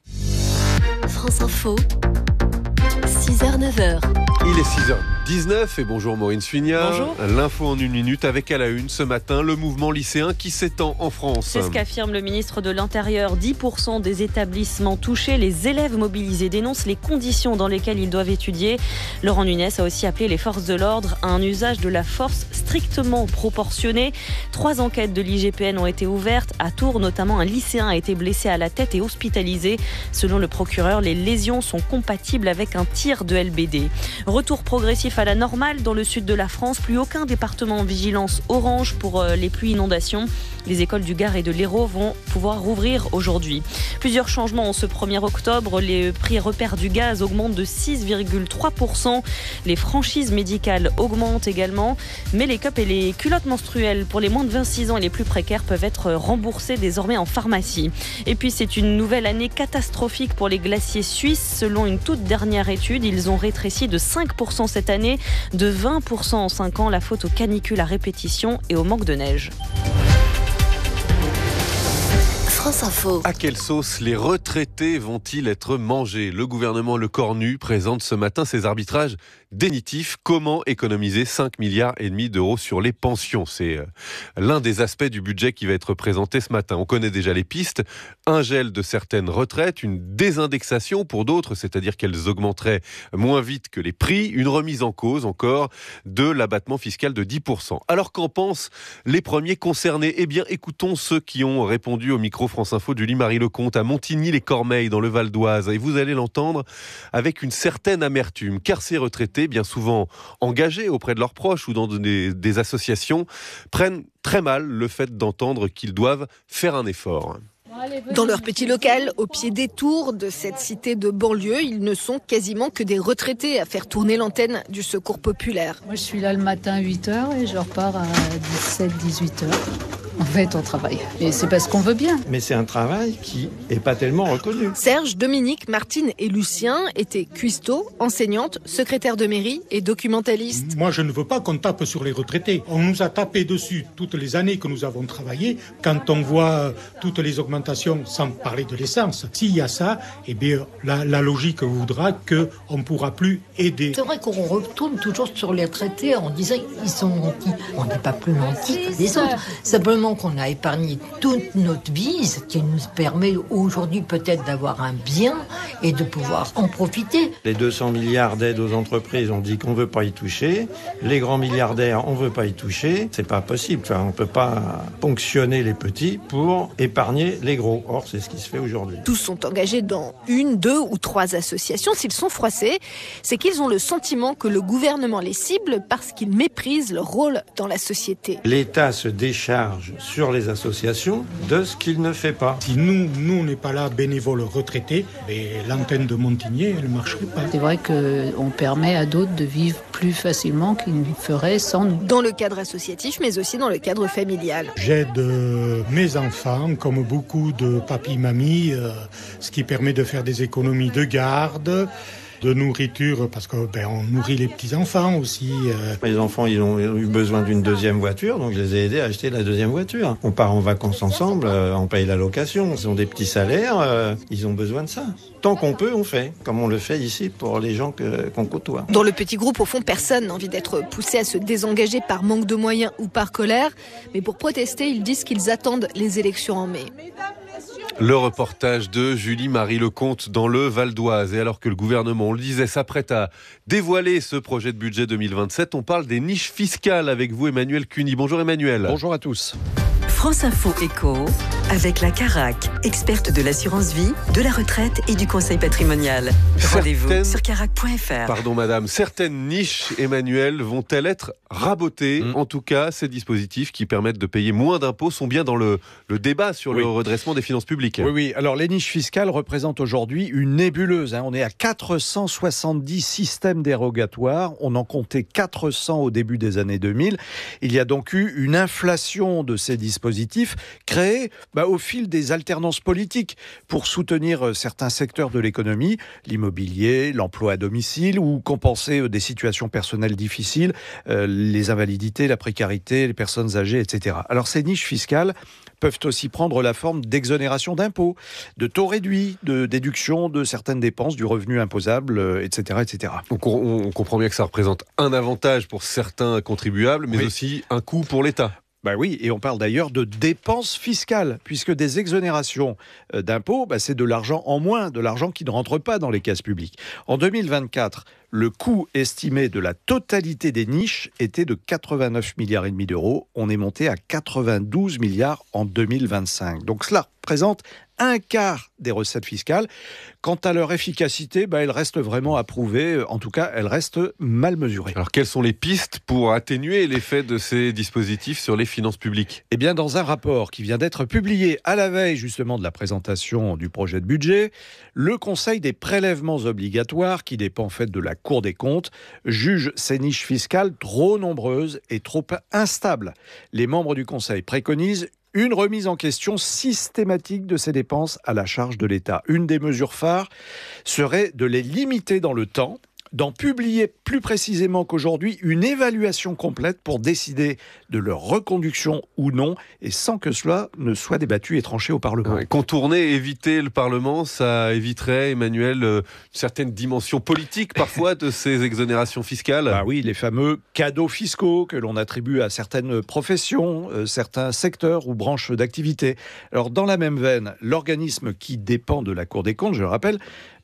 France Info, six heures neuf heures. Il est six heures dix-neuf et bonjour Maureen Suignard. Bonjour. L'info en une minute avec à la une ce matin le mouvement lycéen qui s'étend en France. C'est ce qu'affirme le ministre de l'Intérieur. dix pour cent des établissements touchés, les élèves mobilisés dénoncent les conditions dans lesquelles ils doivent étudier. Laurent Nunez a aussi appelé les forces de l'ordre à un usage de la force strictement proportionné. Trois enquêtes de l'I G P N ont été ouvertes. À Tours, notamment, un lycéen a été blessé à la tête et hospitalisé. Selon le procureur, les lésions sont compatibles avec un tir de L B D. Retour progressif à la normale dans le sud de la France. Plus aucun département en vigilance orange pour les pluies inondations. Les écoles du Gard et de l'Hérault vont pouvoir rouvrir aujourd'hui. Plusieurs changements en ce premier octobre. Les prix repères du gaz augmentent de six virgule trois pour cent. Les franchises médicales augmentent également. Mais les cups et les culottes menstruelles pour les moins de vingt-six ans et les plus précaires peuvent être remboursés désormais en pharmacie. Et puis c'est une nouvelle année catastrophique pour les glaciers suisses. Selon une toute dernière étude, ils ont rétréci de cinq pour cent cette année, de vingt pour cent en cinq ans, la faute aux canicules à répétition et au manque de neige. France Info. À quelle sauce les retraités vont-ils être mangés ? Le gouvernement Le Cornu présente ce matin ses arbitrages définitifs. Comment économiser cinq milliards et demi d'euros sur les pensions ? C'est l'un des aspects du budget qui va être présenté ce matin. On connaît déjà les pistes. Un gel de certaines retraites, une désindexation pour d'autres, c'est-à-dire qu'elles augmenteraient moins vite que les prix, une remise en cause encore de l'abattement fiscal de dix pour cent. Alors qu'en pensent les premiers concernés ? Eh bien, écoutons ceux qui ont répondu au micro France Info, Julie Marie Lecomte, à Montigny-les-Cormeilles, dans le Val d'Oise. Et vous allez l'entendre avec une certaine amertume, car ces retraités, bien souvent engagés auprès de leurs proches ou dans des, des associations, prennent très mal le fait d'entendre qu'ils doivent faire un effort. Dans leur petit local, au pied des tours de cette cité de banlieue, ils ne sont quasiment que des retraités à faire tourner l'antenne du Secours populaire. Moi, je suis là le matin à huit heures et je repars à dix-sept à dix-huit heures. En fait, on travaille. Et c'est parce qu'on veut bien. Mais c'est un travail qui n'est pas tellement reconnu. Serge, Dominique, Martine et Lucien étaient cuistots, enseignantes, secrétaires de mairie et documentalistes. Moi, je ne veux pas qu'on tape sur les retraités. On nous a tapé dessus toutes les années que nous avons travaillé. Quand on voit toutes les augmentations, sans parler de l'essence, s'il y a ça, eh bien, la, la logique voudra qu'on ne pourra plus aider. C'est vrai qu'on retourne toujours sur les retraités en disant qu'ils sont nantis. On n'est pas plus nantis que les autres. Simplement qu'on a épargné toute notre vie, ce qui nous permet aujourd'hui peut-être d'avoir un bien et de pouvoir en profiter. Les deux cents milliards d'aides aux entreprises, on dit qu'on ne veut pas y toucher. Les grands milliardaires, on ne veut pas y toucher. C'est pas possible. Enfin, on ne peut pas ponctionner les petits pour épargner les gros. Or, c'est ce qui se fait aujourd'hui. Tous sont engagés dans une, deux ou trois associations. S'ils sont froissés, c'est qu'ils ont le sentiment que le gouvernement les cible parce qu'ils méprisent leur rôle dans la société. L'État se décharge sur les associations de ce qu'il ne fait pas. Si nous, nous on n'est pas là bénévoles retraités, l'antenne de Montigny, elle ne marcherait pas. C'est vrai qu'on permet à d'autres de vivre plus facilement qu'ils ne feraient sans nous. Dans le cadre associatif, mais aussi dans le cadre familial. J'aide euh, mes enfants, comme beaucoup de papis-mamies, euh, ce qui permet de faire des économies de garde, de nourriture, parce que ben, on nourrit les petits-enfants aussi. Euh. Les enfants, ils ont eu besoin d'une deuxième voiture, donc je les ai aidés à acheter la deuxième voiture. On part en vacances ensemble, euh, on paye la location, ils ont des petits salaires, euh, ils ont besoin de ça. Tant qu'on peut, on fait, comme on le fait ici pour les gens que, qu'on côtoie. Dans le petit groupe, au fond, personne n'a envie d'être poussé à se désengager par manque de moyens ou par colère, mais pour protester, ils disent qu'ils attendent les élections en mai. Le reportage de Julie Marie Lecomte dans le Val d'Oise. Et alors que le gouvernement, on le disait, s'apprête à dévoiler ce projet de budget deux mille vingt-sept, on parle des niches fiscales avec vous, Emmanuel Cuny. Bonjour Emmanuel. Bonjour à tous. France Info Éco, avec la Carac, experte de l'assurance vie, de la retraite et du conseil patrimonial. Rendez-vous Certaines... sur carac point f r. Pardon madame, certaines niches, Emmanuel, vont-elles être rabotées ? mmh. En tout cas, ces dispositifs qui permettent de payer moins d'impôts sont bien dans le, le débat sur oui. le redressement des finances publiques. Oui, oui. Alors les niches fiscales représentent aujourd'hui une nébuleuse. Hein. On est à quatre cent soixante-dix systèmes dérogatoires. On en comptait quatre cents au début des années deux mille. Il y a donc eu une inflation de ces dispositifs créés bah, au fil des alternances politiques pour soutenir certains secteurs de l'économie, l'immobilier, l'emploi à domicile ou compenser des situations personnelles difficiles, euh, les invalidités, la précarité, les personnes âgées, et cetera. Alors ces niches fiscales peuvent aussi prendre la forme d'exonération d'impôts, de taux réduits, de déduction de certaines dépenses du revenu imposable, et cetera, et cetera. Donc on, on comprend bien que ça représente un avantage pour certains contribuables, mais oui. aussi un coût pour l'État. Ben oui, et on parle d'ailleurs de dépenses fiscales, puisque des exonérations d'impôts, ben c'est de l'argent en moins, de l'argent qui ne rentre pas dans les caisses publiques. En deux mille vingt-quatre, le coût estimé de la totalité des niches était de quatre-vingt-neuf milliards et demi d'euros. On est monté à quatre-vingt-douze milliards en deux mille vingt-cinq. Donc cela représente un quart des recettes fiscales. Quant à leur efficacité, bah, elle reste vraiment à prouver. En tout cas, elle reste mal mesurée. Alors, quelles sont les pistes pour atténuer l'effet de ces dispositifs sur les finances publiques ? Eh bien, dans un rapport qui vient d'être publié à la veille, justement, de la présentation du projet de budget, le Conseil des prélèvements obligatoires, qui dépend en fait de la Cour des comptes, juge ces niches fiscales trop nombreuses et trop instables. Les membres du Conseil préconisent une remise en question systématique de ces dépenses à la charge de l'État. Une des mesures phares serait de les limiter dans le temps, d'en publier plus précisément qu'aujourd'hui une évaluation complète pour décider de leur reconduction ou non, et sans que cela ne soit débattu et tranché au Parlement. Ouais, contourner, éviter le Parlement, ça éviterait, Emmanuel, euh, une certaine dimension politique parfois de ces exonérations fiscales. Bah oui, les fameux cadeaux fiscaux que l'on attribue à certaines professions, euh, certains secteurs ou branches d'activité. Alors dans la même veine, l'organisme qui dépend de la Cour des comptes, je le rappelle,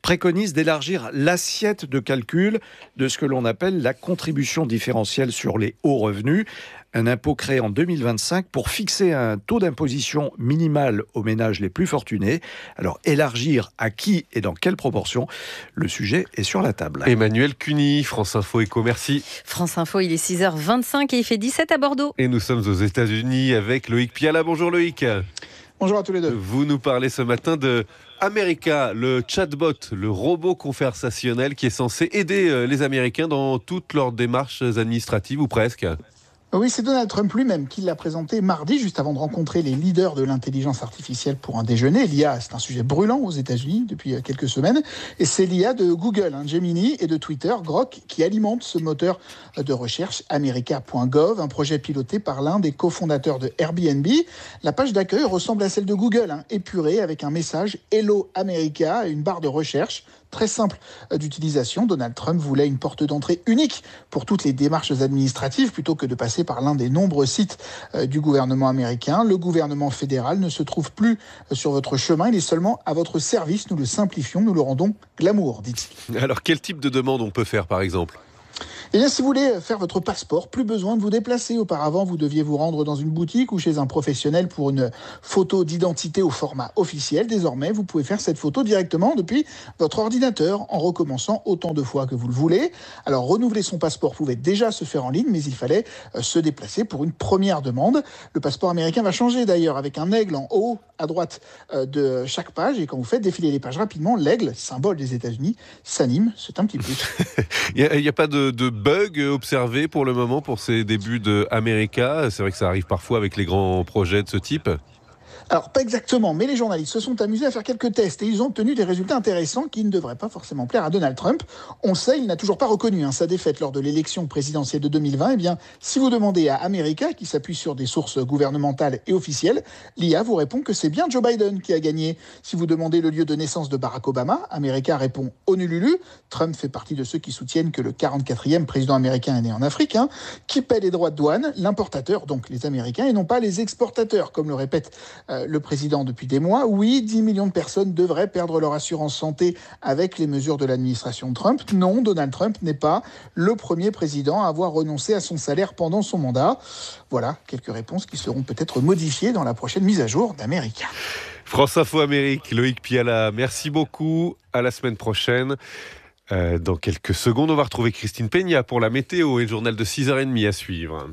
préconise d'élargir l'assiette de calcul de ce que l'on appelle la contribution différentielle sur les hauts revenus. Un impôt créé en deux mille vingt-cinq pour fixer un taux d'imposition minimal aux ménages les plus fortunés. Alors, élargir à qui et dans quelle proportion ? Le sujet est sur la table. Emmanuel Cuny, France Info Éco, merci. France Info, il est six heures vingt-cinq et il fait dix-sept à Bordeaux. Et nous sommes aux États-Unis avec Loïc Piala. Bonjour Loïc. Bonjour à tous les deux. Vous nous parlez ce matin de America, le chatbot, le robot conversationnel qui est censé aider les Américains dans toutes leurs démarches administratives ou presque. Oui, c'est Donald Trump lui-même qui l'a présenté mardi, juste avant de rencontrer les leaders de l'intelligence artificielle pour un déjeuner. L'I A, c'est un sujet brûlant aux États-Unis depuis quelques semaines. Et c'est l'I A de Google, hein, Gemini, et de Twitter, Grok, qui alimente ce moteur de recherche america point gov, un projet piloté par l'un des cofondateurs de Airbnb. La page d'accueil ressemble à celle de Google, hein, épurée avec un message « Hello America » et une barre de recherche. Très simple d'utilisation. Donald Trump voulait une porte d'entrée unique pour toutes les démarches administratives plutôt que de passer par l'un des nombreux sites du gouvernement américain. Le gouvernement fédéral ne se trouve plus sur votre chemin, il est seulement à votre service. Nous le simplifions, nous le rendons glamour, dit-il. Alors, quel type de demande on peut faire, par exemple ? Eh bien, si vous voulez faire votre passeport, plus besoin de vous déplacer. Auparavant, vous deviez vous rendre dans une boutique ou chez un professionnel pour une photo d'identité au format officiel. Désormais, vous pouvez faire cette photo directement depuis votre ordinateur en recommençant autant de fois que vous le voulez. Alors, renouveler son passeport pouvait déjà se faire en ligne, mais il fallait se déplacer pour une première demande. Le passeport américain va changer d'ailleurs avec un aigle en haut à droite de chaque page. Et quand vous faites défiler les pages rapidement, l'aigle, symbole des États-Unis, s'anime. C'est un petit plus. Il n'y a, a pas de, de bug observé pour le moment pour ces débuts de America. C'est vrai que ça arrive parfois avec les grands projets de ce type. Alors, pas exactement, mais les journalistes se sont amusés à faire quelques tests et ils ont obtenu des résultats intéressants qui ne devraient pas forcément plaire à Donald Trump. On le sait, il n'a toujours pas reconnu hein, sa défaite lors de l'élection présidentielle de deux mille vingt. Eh bien, si vous demandez à America, qui s'appuie sur des sources gouvernementales et officielles, l'I A vous répond que c'est bien Joe Biden qui a gagné. Si vous demandez le lieu de naissance de Barack Obama, America répond Honolulu. Trump fait partie de ceux qui soutiennent que le quarante-quatrième président américain est né en Afrique. Hein. Qui paie les droits de douane ? L'importateur, donc les Américains, et non pas les exportateurs, comme le répète euh, le président depuis des mois. Oui, dix millions de personnes devraient perdre leur assurance santé avec les mesures de l'administration Trump. Non, Donald Trump n'est pas le premier président à avoir renoncé à son salaire pendant son mandat. Voilà, quelques réponses qui seront peut-être modifiées dans la prochaine mise à jour d'América. France Info Amérique, Loïc Piala, merci beaucoup. À la semaine prochaine. Euh, dans quelques secondes, on va retrouver Christine Peña pour la météo et le journal de six heures trente à suivre.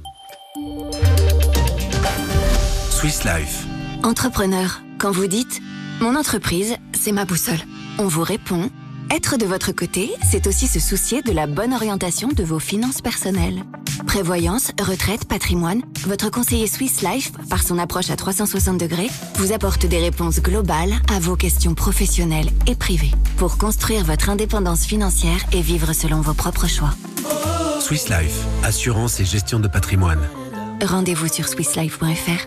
Swiss Life. Entrepreneur, quand vous dites « Mon entreprise, c'est ma boussole », on vous répond « Être de votre côté, c'est aussi se soucier de la bonne orientation de vos finances personnelles. » Prévoyance, retraite, patrimoine, votre conseiller Swiss Life, par son approche à trois cent soixante degrés, vous apporte des réponses globales à vos questions professionnelles et privées pour construire votre indépendance financière et vivre selon vos propres choix. Swiss Life, assurance et gestion de patrimoine. Rendez-vous sur swiss life point f r.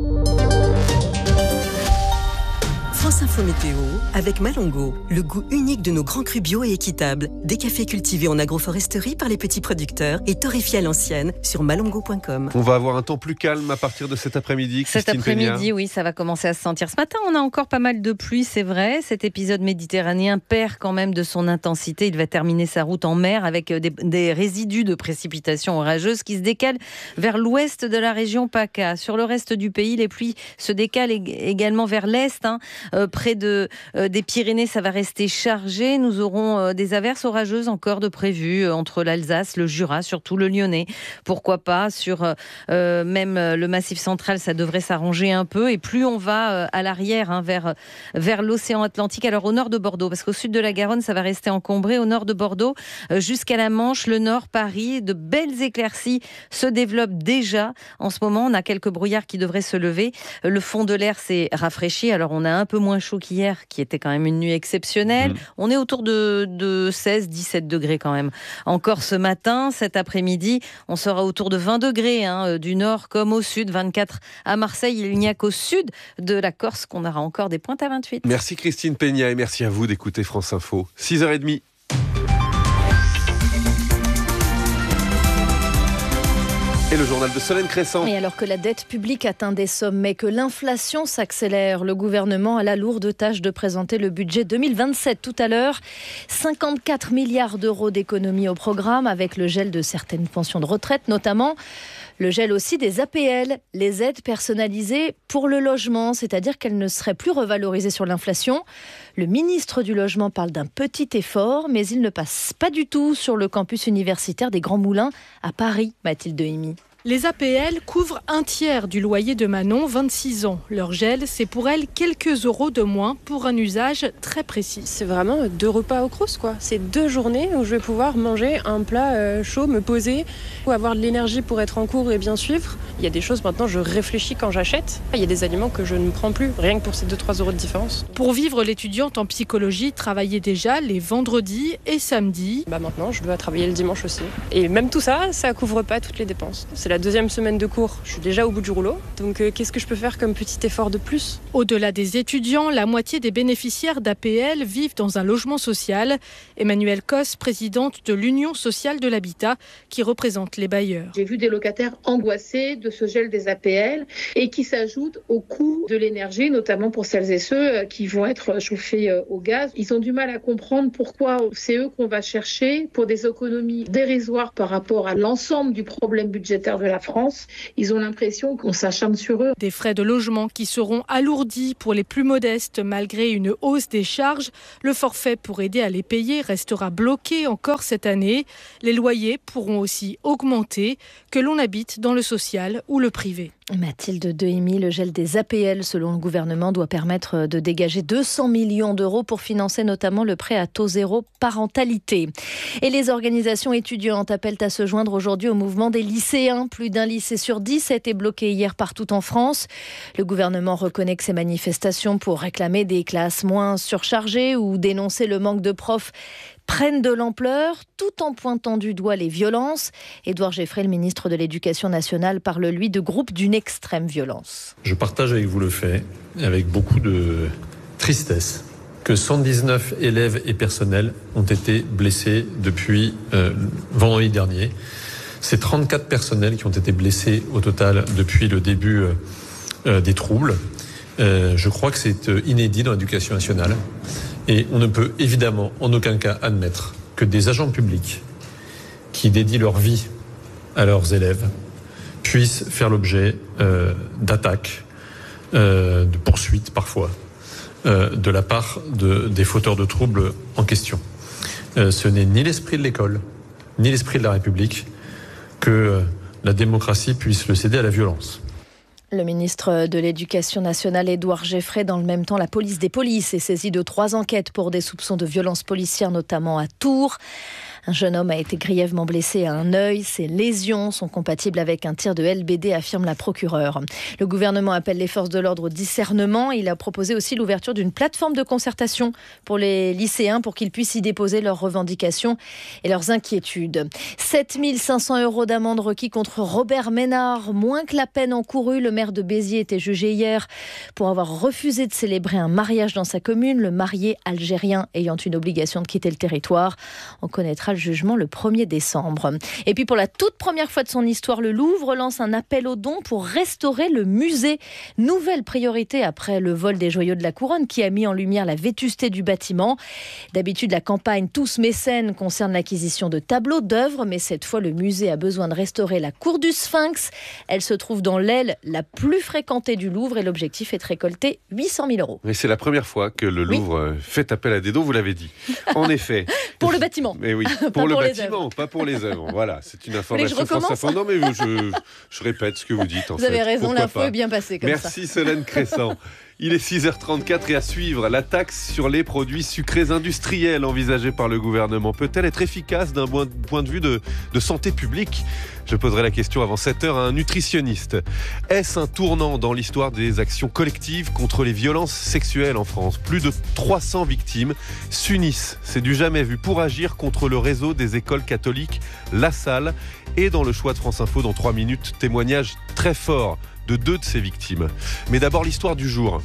France Info Météo avec Malongo, le goût unique de nos grands crus bio et équitables. Des cafés cultivés en agroforesterie par les petits producteurs et torréfiés à l'ancienne sur malongo point com. On va avoir un temps plus calme à partir de cet après-midi. Cet après-midi, oui, ça va commencer à se sentir. Ce matin, on a encore pas mal de pluie, c'est vrai. Cet épisode méditerranéen perd quand même de son intensité. Il va terminer sa route en mer avec des, des résidus de précipitations orageuses qui se décalent vers l'ouest de la région PACA. Sur le reste du pays, les pluies se décalent également vers l'est. Hein. Euh, près de, euh, des Pyrénées, ça va rester chargé. Nous aurons euh, des averses orageuses encore de prévues euh, entre l'Alsace, le Jura, surtout le Lyonnais. Pourquoi pas sur euh, même euh, le Massif central, ça devrait s'arranger un peu. Et plus on va euh, à l'arrière, hein, vers, vers l'océan Atlantique, alors au nord de Bordeaux, parce qu'au sud de la Garonne, ça va rester encombré. Au nord de Bordeaux, euh, jusqu'à la Manche, le nord, Paris, de belles éclaircies se développent déjà. En ce moment, on a quelques brouillards qui devraient se lever. Le fond de l'air s'est rafraîchi. Alors, on a un peu moins chaud qu'hier, qui était quand même une nuit exceptionnelle. Mmh. On est autour de, de seize à dix-sept degrés quand même. Encore ce matin, cet après-midi, on sera autour de vingt degrés, hein, du nord comme au sud, vingt-quatre à Marseille. Il n'y a qu'au sud de la Corse qu'on aura encore des pointes à vingt-huit. Merci Christine Peña et merci à vous d'écouter France Info. six heures trente. Et le journal de Solène Crescent. Et alors que la dette publique atteint des sommets, que l'inflation s'accélère, le gouvernement a la lourde tâche de présenter le budget deux mille vingt-sept tout à l'heure. cinquante-quatre milliards d'euros d'économies au programme avec le gel de certaines pensions de retraite notamment. Le gel aussi des A P L, les aides personnalisées pour le logement, c'est-à-dire qu'elles ne seraient plus revalorisées sur l'inflation. Le ministre du Logement parle d'un petit effort, mais il ne passe pas du tout sur le campus universitaire des Grands Moulins à Paris, Mathilde Dehimi. Les A P L couvrent un tiers du loyer de Manon, vingt-six ans. Leur gel, c'est pour elle quelques euros de moins pour un usage très précis. C'est vraiment deux repas au Crous, quoi. C'est deux journées où je vais pouvoir manger un plat euh, chaud, me poser, ou avoir de l'énergie pour être en cours et bien suivre. Il y a des choses maintenant, je réfléchis quand j'achète. Il y a des aliments que je ne prends plus, rien que pour ces deux trois euros de différence. Pour vivre, l'étudiante en psychologie travaillait déjà les vendredis et samedis. Bah maintenant, je dois travailler le dimanche aussi. Et même tout ça, ça couvre pas toutes les dépenses. C'est la deuxième semaine de cours, je suis déjà au bout du rouleau. Donc euh, qu'est-ce que je peux faire comme petit effort de plus ? Au-delà des étudiants, la moitié des bénéficiaires d'A P L vivent dans un logement social. Emmanuelle Cos, présidente de l'Union sociale de l'habitat, qui représente les bailleurs. J'ai vu des locataires angoissés de ce gel des A P L et qui s'ajoutent au coût de l'énergie, notamment pour celles et ceux qui vont être chauffés au gaz. Ils ont du mal à comprendre pourquoi c'est eux qu'on va chercher pour des économies dérisoires par rapport à l'ensemble du problème budgétaire de la France. Ils ont l'impression qu'on s'acharne sur eux. Des frais de logement qui seront alourdis pour les plus modestes malgré une hausse des charges. Le forfait pour aider à les payer restera bloqué encore cette année. Les loyers pourront aussi augmenter, que l'on habite dans le social ou le privé. Mathilde Dehimi, le gel des A P L, selon le gouvernement, doit permettre de dégager deux cents millions d'euros pour financer notamment le prêt à taux zéro parentalité. Et les organisations étudiantes appellent à se joindre aujourd'hui au mouvement des lycéens. Plus d'un lycée sur dix a été bloqué hier partout en France. Le gouvernement reconnaît que ces manifestations pour réclamer des classes moins surchargées ou dénoncer le manque de profs prennent de l'ampleur, tout en pointant du doigt les violences. Édouard Geffray, le ministre de l'Éducation nationale, parle lui de groupes d'une extrême violence. Je partage avec vous le fait, avec beaucoup de tristesse, que cent dix-neuf élèves et personnels ont été blessés depuis euh, vendredi dernier. C'est trente-quatre personnels qui ont été blessés au total depuis le début euh, des troubles. Euh, je crois que c'est inédit dans l'éducation nationale. Et on ne peut évidemment en aucun cas admettre que des agents publics qui dédient leur vie à leurs élèves puissent faire l'objet euh, d'attaques, euh, de poursuites parfois, euh, de la part de, des fauteurs de troubles en question. Euh, ce n'est ni l'esprit de l'école, ni l'esprit de la République que euh, la démocratie puisse le céder à la violence. Le ministre de l'Éducation nationale, Édouard Geffray, dans le même temps, la police des polices est saisie de trois enquêtes pour des soupçons de violences policières, notamment à Tours. Un jeune homme a été grièvement blessé à un œil. Ces lésions sont compatibles avec un tir de L B D, affirme la procureure. Le gouvernement appelle les forces de l'ordre au discernement. Il a proposé aussi l'ouverture d'une plateforme de concertation pour les lycéens pour qu'ils puissent y déposer leurs revendications et leurs inquiétudes. sept mille cinq cents euros d'amende requis contre Robert Ménard, moins que la peine encourue. Le maire de Béziers était jugé hier pour avoir refusé de célébrer un mariage dans sa commune, le marié algérien ayant une obligation de quitter le territoire. On connaîtra le jugement le premier décembre. Et puis pour la toute première fois de son histoire, le Louvre lance un appel aux dons pour restaurer le musée. Nouvelle priorité après le vol des joyaux de la couronne qui a mis en lumière la vétusté du bâtiment. D'habitude, la campagne Tous mécènes concerne l'acquisition de tableaux, d'œuvres, mais cette fois, le musée a besoin de restaurer la cour du Sphinx. Elle se trouve dans l'aile la plus fréquentée du Louvre et l'objectif est de récolter huit cent mille euros. Mais c'est la première fois que le Louvre oui. fait appel à des dons, vous l'avez dit. En effet. Pour le bâtiment. Mais oui. Pour pas le pour bâtiment, pas pour les œuvres. Voilà, c'est une information France Info. Non, mais je, je répète ce que vous dites. En vous fait. avez raison, Pourquoi l'info pas. est bien passée comme Merci ça. Merci Solène Crescent. Il est six heures trente-quatre et à suivre, la taxe sur les produits sucrés industriels envisagée par le gouvernement peut-elle être efficace d'un point de vue de, de santé publique ? Je poserai la question avant sept heures à un nutritionniste. Est-ce un tournant dans l'histoire des actions collectives contre les violences sexuelles en France ? Plus de trois cents victimes s'unissent, c'est du jamais vu, pour agir contre le réseau des écoles catholiques La Salle. Et dans le choix de France Info, dans trois minutes, témoignage très fort de deux de ces victimes. Mais d'abord l'histoire du jour.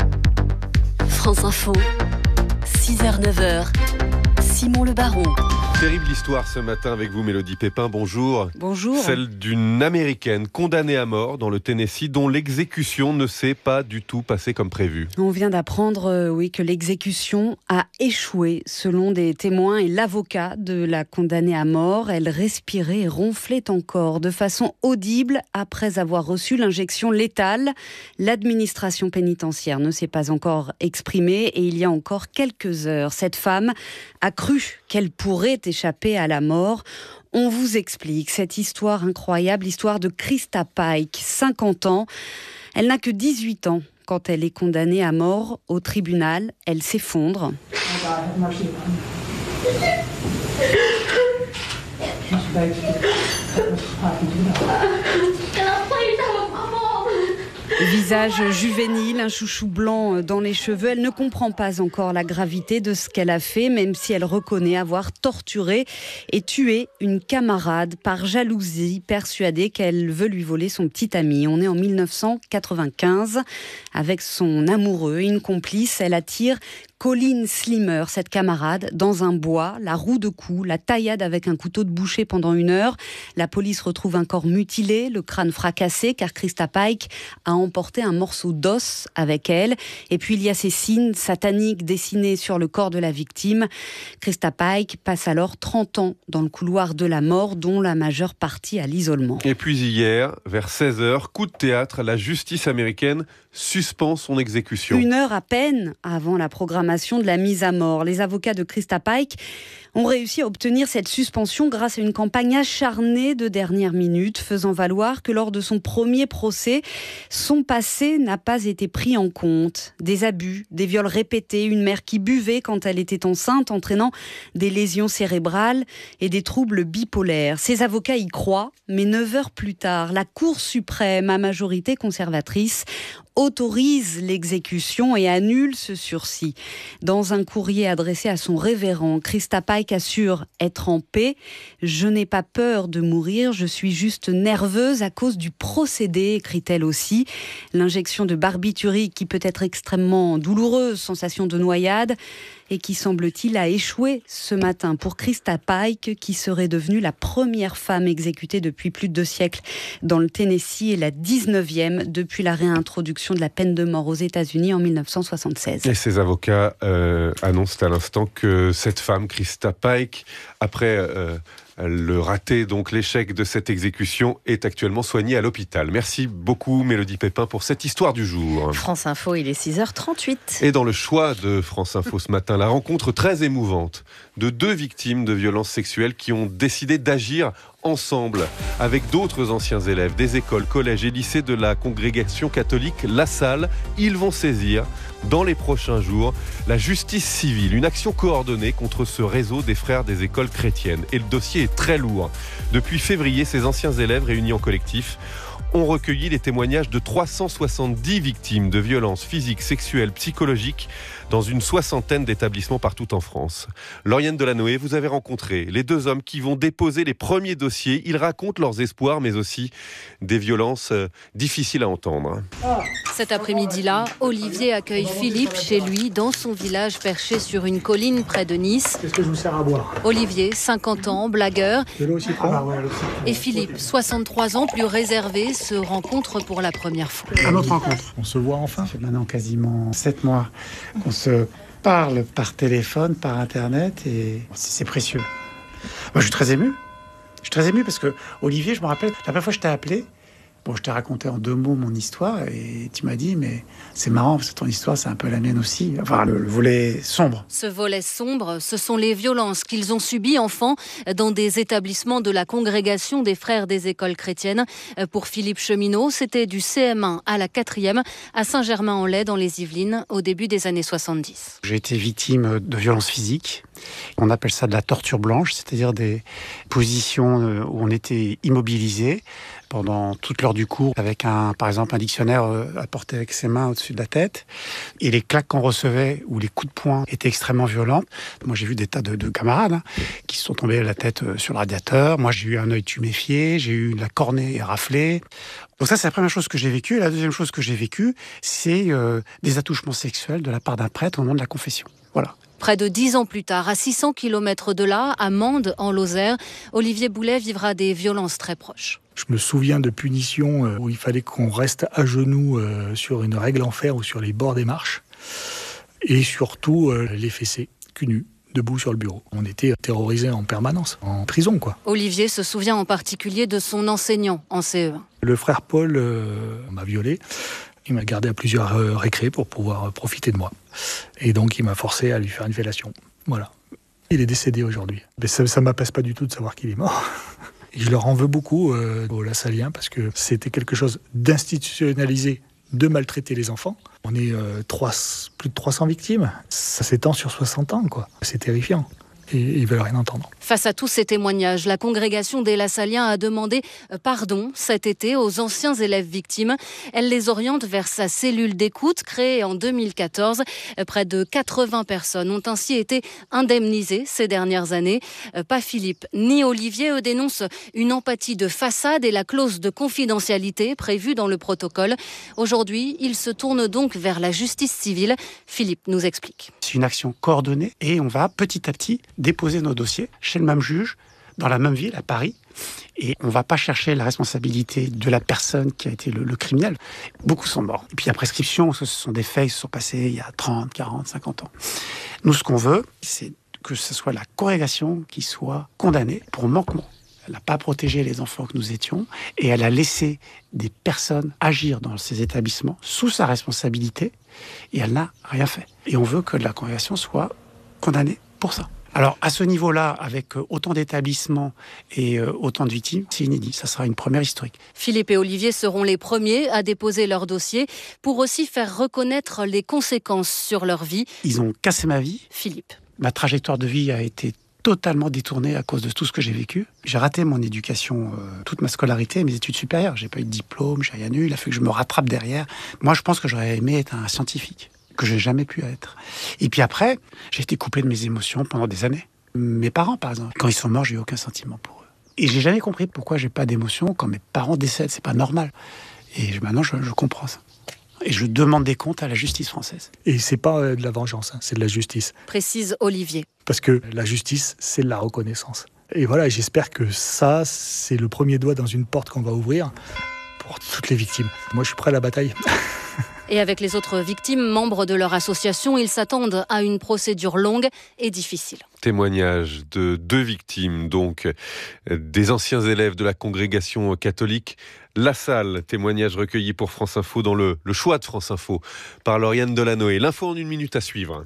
France Info, six heures neuf heures, Simon Le Baron. Terrible histoire ce matin avec vous, Mélodie Pépin. Bonjour. Bonjour. Celle d'une Américaine condamnée à mort dans le Tennessee dont l'exécution ne s'est pas du tout passée comme prévu. On vient d'apprendre euh, oui, que l'exécution a échoué selon des témoins et l'avocat de la condamnée à mort. Elle respirait et ronflait encore de façon audible après avoir reçu l'injection létale. L'administration pénitentiaire ne s'est pas encore exprimée et il y a encore quelques heures, cette femme a cru qu'elle pourrait échapper à la mort. On vous explique cette histoire incroyable, l'histoire de Krista Pike, cinquante ans. Elle n'a que dix-huit ans quand elle est condamnée à mort au tribunal. Elle s'effondre. Visage juvénile, un chouchou blanc dans les cheveux. Elle ne comprend pas encore la gravité de ce qu'elle a fait, même si elle reconnaît avoir torturé et tué une camarade par jalousie, persuadée qu'elle veut lui voler son petit ami. On est en mille neuf cent quatre-vingt-quinze. Avec son amoureux, une complice, elle attire Colleen Slimer, cette camarade, dans un bois, la roue de cou, la taillade avec un couteau de boucher pendant une heure. La police retrouve un corps mutilé, le crâne fracassé, car Krista Pike a emporté un morceau d'os avec elle. Et puis il y a ces signes sataniques dessinés sur le corps de la victime. Krista Pike passe alors trente ans dans le couloir de la mort, dont la majeure partie à l'isolement. Et puis hier, vers seize heures, coup de théâtre, la justice américaine suspend son exécution. Une heure à peine avant la programmation de la mise à mort. Les avocats de Krista Pike ont réussi à obtenir cette suspension grâce à une campagne acharnée de dernière minute, faisant valoir que lors de son premier procès, son passé n'a pas été pris en compte. Des abus, des viols répétés, une mère qui buvait quand elle était enceinte, entraînant des lésions cérébrales et des troubles bipolaires. Ces avocats y croient, mais neuf heures plus tard, la Cour suprême, à majorité conservatrice, autorise l'exécution et annule ce sursis. Dans un courrier adressé à son révérend, Krista Pike assure être en paix. « Je n'ai pas peur de mourir, je suis juste nerveuse à cause du procédé », écrit-elle aussi. L'injection de barbiturique qui peut être extrêmement douloureuse, sensation de noyade, et qui, semble-t-il, a échoué ce matin pour Krista Pike, qui serait devenue la première femme exécutée depuis plus de deux siècles dans le Tennessee et la dix-neuvième depuis la réintroduction de la peine de mort aux États-Unis en mille neuf cent soixante-seize. Et ces avocats euh, annoncent à l'instant que cette femme, Krista Pike, après euh, le raté, donc l'échec de cette exécution, est actuellement soignée à l'hôpital. Merci beaucoup, Mélodie Pépin, pour cette histoire du jour. France Info, il est six heures trente-huit. Et dans le choix de France Info ce matin, la rencontre très émouvante de deux victimes de violences sexuelles qui ont décidé d'agir ensemble avec d'autres anciens élèves des écoles, collèges et lycées de la congrégation catholique La Salle. Ils vont saisir dans les prochains jours la justice civile, une action coordonnée contre ce réseau des frères des écoles chrétiennes. Et le dossier est très lourd. Depuis février, ces anciens élèves réunis en collectif ont recueilli les témoignages de trois cent soixante-dix victimes de violences physiques, sexuelles, psychologiques dans une soixantaine d'établissements partout en France. Lauriane Delanoë, vous avez rencontré les deux hommes qui vont déposer les premiers dossiers. Ils racontent leurs espoirs, mais aussi des violences euh, difficiles à entendre. Cet après-midi-là, Olivier accueille Philippe chez lui, dans son village perché sur une colline près de Nice. Qu'est-ce que je vous sers à boire ? Olivier, cinquante ans, blagueur. De l'eau au citron ? Ah, ouais, et Philippe, soixante-trois ans, plus réservé, se rencontrent pour la première fois. À notre rencontre. On se voit enfin. Ça fait maintenant quasiment sept mois qu'on se parle par téléphone, par Internet, et c'est précieux. Moi, je suis très ému. Je suis très ému parce que, Olivier, je me rappelle, la première fois que je t'ai appelé, bon, je t'ai raconté en deux mots mon histoire, et tu m'as dit, mais c'est marrant, parce que ton histoire, c'est un peu la mienne aussi. Enfin, le, le volet sombre. Ce volet sombre, ce sont les violences qu'ils ont subies enfants dans des établissements de la congrégation des frères des écoles chrétiennes. Pour Philippe Cheminot, c'était du C M un à la quatrième à Saint-Germain-en-Laye, dans les Yvelines, au début des années soixante-dix. J'ai été victime de violences physiques. On appelle ça de la torture blanche, c'est-à-dire des positions où on était immobilisé pendant toute l'heure du cours, avec un, par exemple, un dictionnaire à porter avec ses mains au-dessus de la tête. Et les claques qu'on recevait, ou les coups de poing, étaient extrêmement violents. Moi, j'ai vu des tas de, de camarades hein, qui se sont tombés la tête sur le radiateur. Moi, j'ai eu un œil tuméfié, j'ai eu la cornée raflée. Donc ça, c'est la première chose que j'ai vécue. Et la deuxième chose que j'ai vécue, c'est euh, des attouchements sexuels de la part d'un prêtre au moment de la confession. Voilà. Près de dix ans plus tard, à six cents kilomètres de là, à Mende, en Lozère, Olivier Boulet vivra des violences très proches. Je me souviens de punitions où il fallait qu'on reste à genoux sur une règle en fer ou sur les bords des marches. Et surtout les fessées, cul nu, debout sur le bureau. On était terrorisés en permanence, en prison quoi. Olivier se souvient en particulier de son enseignant en C E un. Le frère Paul euh, m'a violé. Il m'a gardé à plusieurs euh, récrés pour pouvoir profiter de moi. Et donc il m'a forcé à lui faire une fellation. Voilà. Il est décédé aujourd'hui. Mais ça ne m'apaise pas du tout de savoir qu'il est mort. Et je leur en veux beaucoup euh, aux Lassaliens parce que c'était quelque chose d'institutionnalisé de maltraiter les enfants. On est euh, trois, plus de trois cents victimes. Ça s'étend sur soixante ans, quoi. C'est terrifiant. Et ils veulent rien entendre. Face à tous ces témoignages, la congrégation des Lassaliens a demandé pardon cet été aux anciens élèves victimes. Elle les oriente vers sa cellule d'écoute créée en deux mille quatorze. Près de quatre-vingts personnes ont ainsi été indemnisées ces dernières années. Pas Philippe ni Olivier, eux, dénoncent une empathie de façade et la clause de confidentialité prévue dans le protocole. Aujourd'hui, ils se tournent donc vers la justice civile. Philippe nous explique. C'est une action coordonnée et on va petit à petit déposer nos dossiers chez le même juge, dans la même ville, à Paris. Et on ne va pas chercher la responsabilité de la personne qui a été le, le criminel. Beaucoup sont morts. Et puis la prescription, ce sont des faits qui se sont passés il y a trente, quarante, cinquante ans. Nous, ce qu'on veut, c'est que ce soit la congrégation qui soit condamnée pour manquement. Elle n'a pas protégé les enfants que nous étions et elle a laissé des personnes agir dans ces établissements sous sa responsabilité et elle n'a rien fait. Et on veut que la congrégation soit condamnée pour ça. Alors, à ce niveau-là, avec autant d'établissements et autant de victimes, c'est inédit. Ça sera une première historique. Philippe et Olivier seront les premiers à déposer leur dossier pour aussi faire reconnaître les conséquences sur leur vie. Ils ont cassé ma vie. Philippe. Ma trajectoire de vie a été totalement détournée à cause de tout ce que j'ai vécu. J'ai raté mon éducation, euh, toute ma scolarité, mes études supérieures. J'ai pas eu de diplôme, j'ai rien eu. Il a fallu que je me rattrape derrière. Moi, je pense que j'aurais aimé être un scientifique, que j'ai jamais pu être. Et puis après, j'ai été coupé de mes émotions pendant des années. Mes parents, par exemple, quand ils sont morts, j'ai eu aucun sentiment pour eux. Et j'ai jamais compris pourquoi j'ai pas d'émotion quand mes parents décèdent. C'est pas normal. Et maintenant, je, je comprends ça. Et je demande des comptes à la justice française. Et c'est pas de la vengeance, hein, c'est de la justice. Précise Olivier. Parce que la justice, c'est de la reconnaissance. Et voilà, j'espère que ça, c'est le premier doigt dans une porte qu'on va ouvrir pour toutes les victimes. Moi, je suis prêt à la bataille. Et avec les autres victimes, membres de leur association, ils s'attendent à une procédure longue et difficile. Témoignage de deux victimes, donc des anciens élèves de la congrégation catholique La Salle. Témoignage recueilli pour France Info dans le, le choix de France Info par Lauriane Delanoë. L'info en une minute à suivre.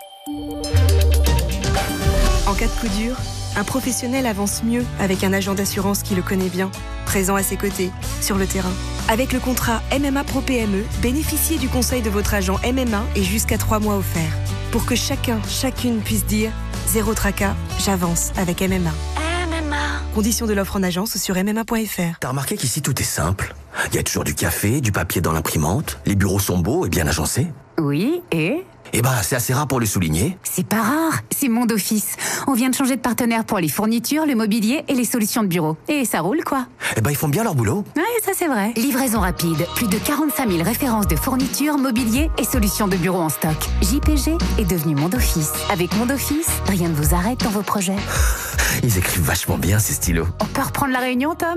En cas de coup dur, un professionnel avance mieux avec un agent d'assurance qui le connaît bien, présent à ses côtés, sur le terrain. Avec le contrat M M A Pro P M E, bénéficiez du conseil de votre agent M M A et jusqu'à trois mois offerts. Pour que chacun, chacune puisse dire « Zéro tracas, j'avance avec M M A ». M M A. Conditions de l'offre en agence sur m m a point f r. T'as remarqué qu'ici tout est simple? Il y a toujours du café, du papier dans l'imprimante, les bureaux sont beaux et bien agencés. Oui, et Eh ben, c'est assez rare pour le souligner. C'est pas rare, c'est Monde Office. On vient de changer de partenaire pour les fournitures, le mobilier et les solutions de bureau. Et ça roule, quoi. Eh ben, ils font bien leur boulot. Ouais, ça c'est vrai. Livraison rapide, plus de quarante-cinq mille références de fournitures, mobilier et solutions de bureau en stock. J P G est devenu Monde Office. Avec Monde Office, rien ne vous arrête dans vos projets. Ils écrivent vachement bien, ces stylos. On peut reprendre la réunion, Tom ?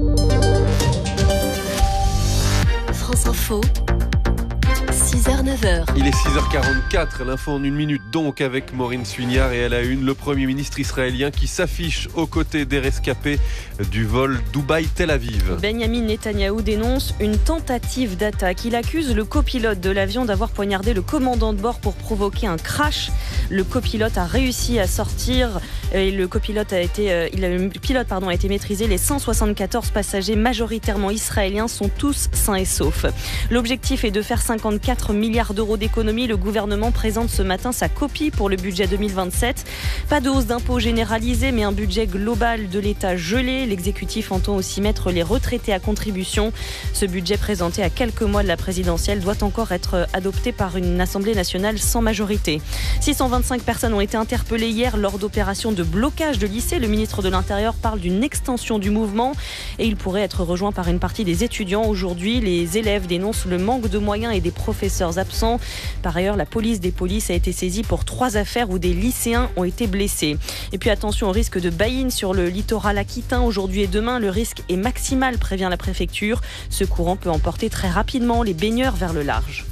France Info. six heures neuf heures. Il est six heures quarante-quatre, l'info en une minute donc avec Maureen Suignard et à la une, le Premier ministre israélien qui s'affiche aux côtés des rescapés du vol Dubaï-Tel Aviv. Benjamin Netanyahou dénonce une tentative d'attaque. Il accuse le copilote de l'avion d'avoir poignardé le commandant de bord pour provoquer un crash. Le copilote a réussi à sortir et le copilote a été, il a, le pilote pardon, a été maîtrisé. Les cent soixante-quatorze passagers majoritairement israéliens sont tous sains et saufs. L'objectif est de faire cinquante-quatre milliards d'euros d'économies. Le gouvernement présente ce matin sa copie pour le budget deux mille vingt-sept. Pas de hausse d'impôts généralisée, mais un budget global de l'État gelé. L'exécutif entend aussi mettre les retraités à contribution. Ce budget présenté à quelques mois de la présidentielle doit encore être adopté par une Assemblée nationale sans majorité. six cent vingt-cinq personnes ont été interpellées hier lors d'opérations de blocage de lycées. Le ministre de l'Intérieur parle d'une extension du mouvement et il pourrait être rejoint par une partie des étudiants. Aujourd'hui, les élèves dénoncent le manque de moyens et des professeurs professeurs absents. Par ailleurs, la police des polices a été saisie pour trois affaires où des lycéens ont été blessés. Et puis attention au risque de baïne sur le littoral aquitain. Aujourd'hui et demain, le risque est maximal, prévient la préfecture. Ce courant peut emporter très rapidement les baigneurs vers le large.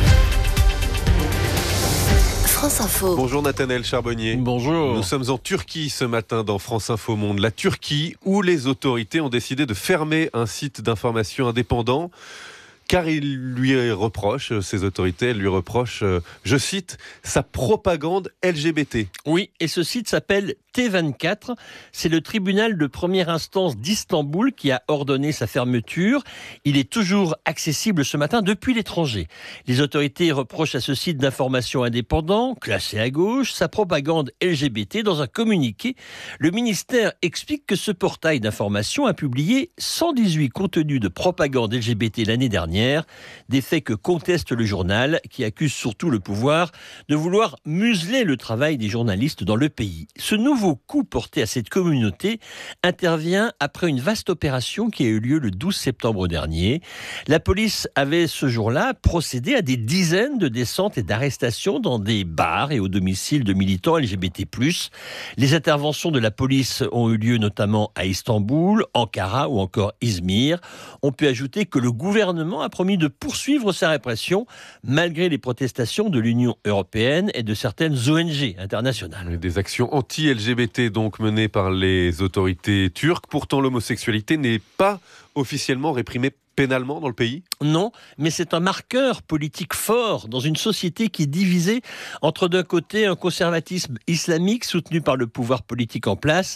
France Info. Bonjour Nathanaël Charbonnier. Bonjour. Nous sommes en Turquie ce matin dans France Info Monde. La Turquie où les autorités ont décidé de fermer un site d'information indépendant car ils lui reprochent, ces autorités, elles lui reprochent, je cite, sa propagande L G B T. Oui, et ce site s'appelle T vingt-quatre. C'est le tribunal de première instance d'Istanbul qui a ordonné sa fermeture. Il est toujours accessible ce matin depuis l'étranger. Les autorités reprochent à ce site d'information indépendant, classé à gauche, sa propagande L G B T. Dans un communiqué, le ministère explique que ce portail d'information a publié cent dix-huit contenus de propagande L G B T l'année dernière. Des faits que conteste le journal, qui accuse surtout le pouvoir de vouloir museler le travail des journalistes dans le pays. Ce nouveau coup porté à cette communauté intervient après une vaste opération qui a eu lieu le douze septembre dernier. La police avait ce jour-là procédé à des dizaines de descentes et d'arrestations dans des bars et au domicile de militants L G B T plus. Les interventions de la police ont eu lieu notamment à Istanbul, Ankara ou encore Izmir. On peut ajouter que le gouvernement a promis de poursuivre sa répression malgré les protestations de l'Union européenne et de certaines O N G internationales. Des actions anti-L G B T donc menées par les autorités turques. Pourtant, l'homosexualité n'est pas officiellement réprimée pénalement dans le pays ? Non, mais c'est un marqueur politique fort dans une société qui est divisée entre d'un côté un conservatisme islamique soutenu par le pouvoir politique en place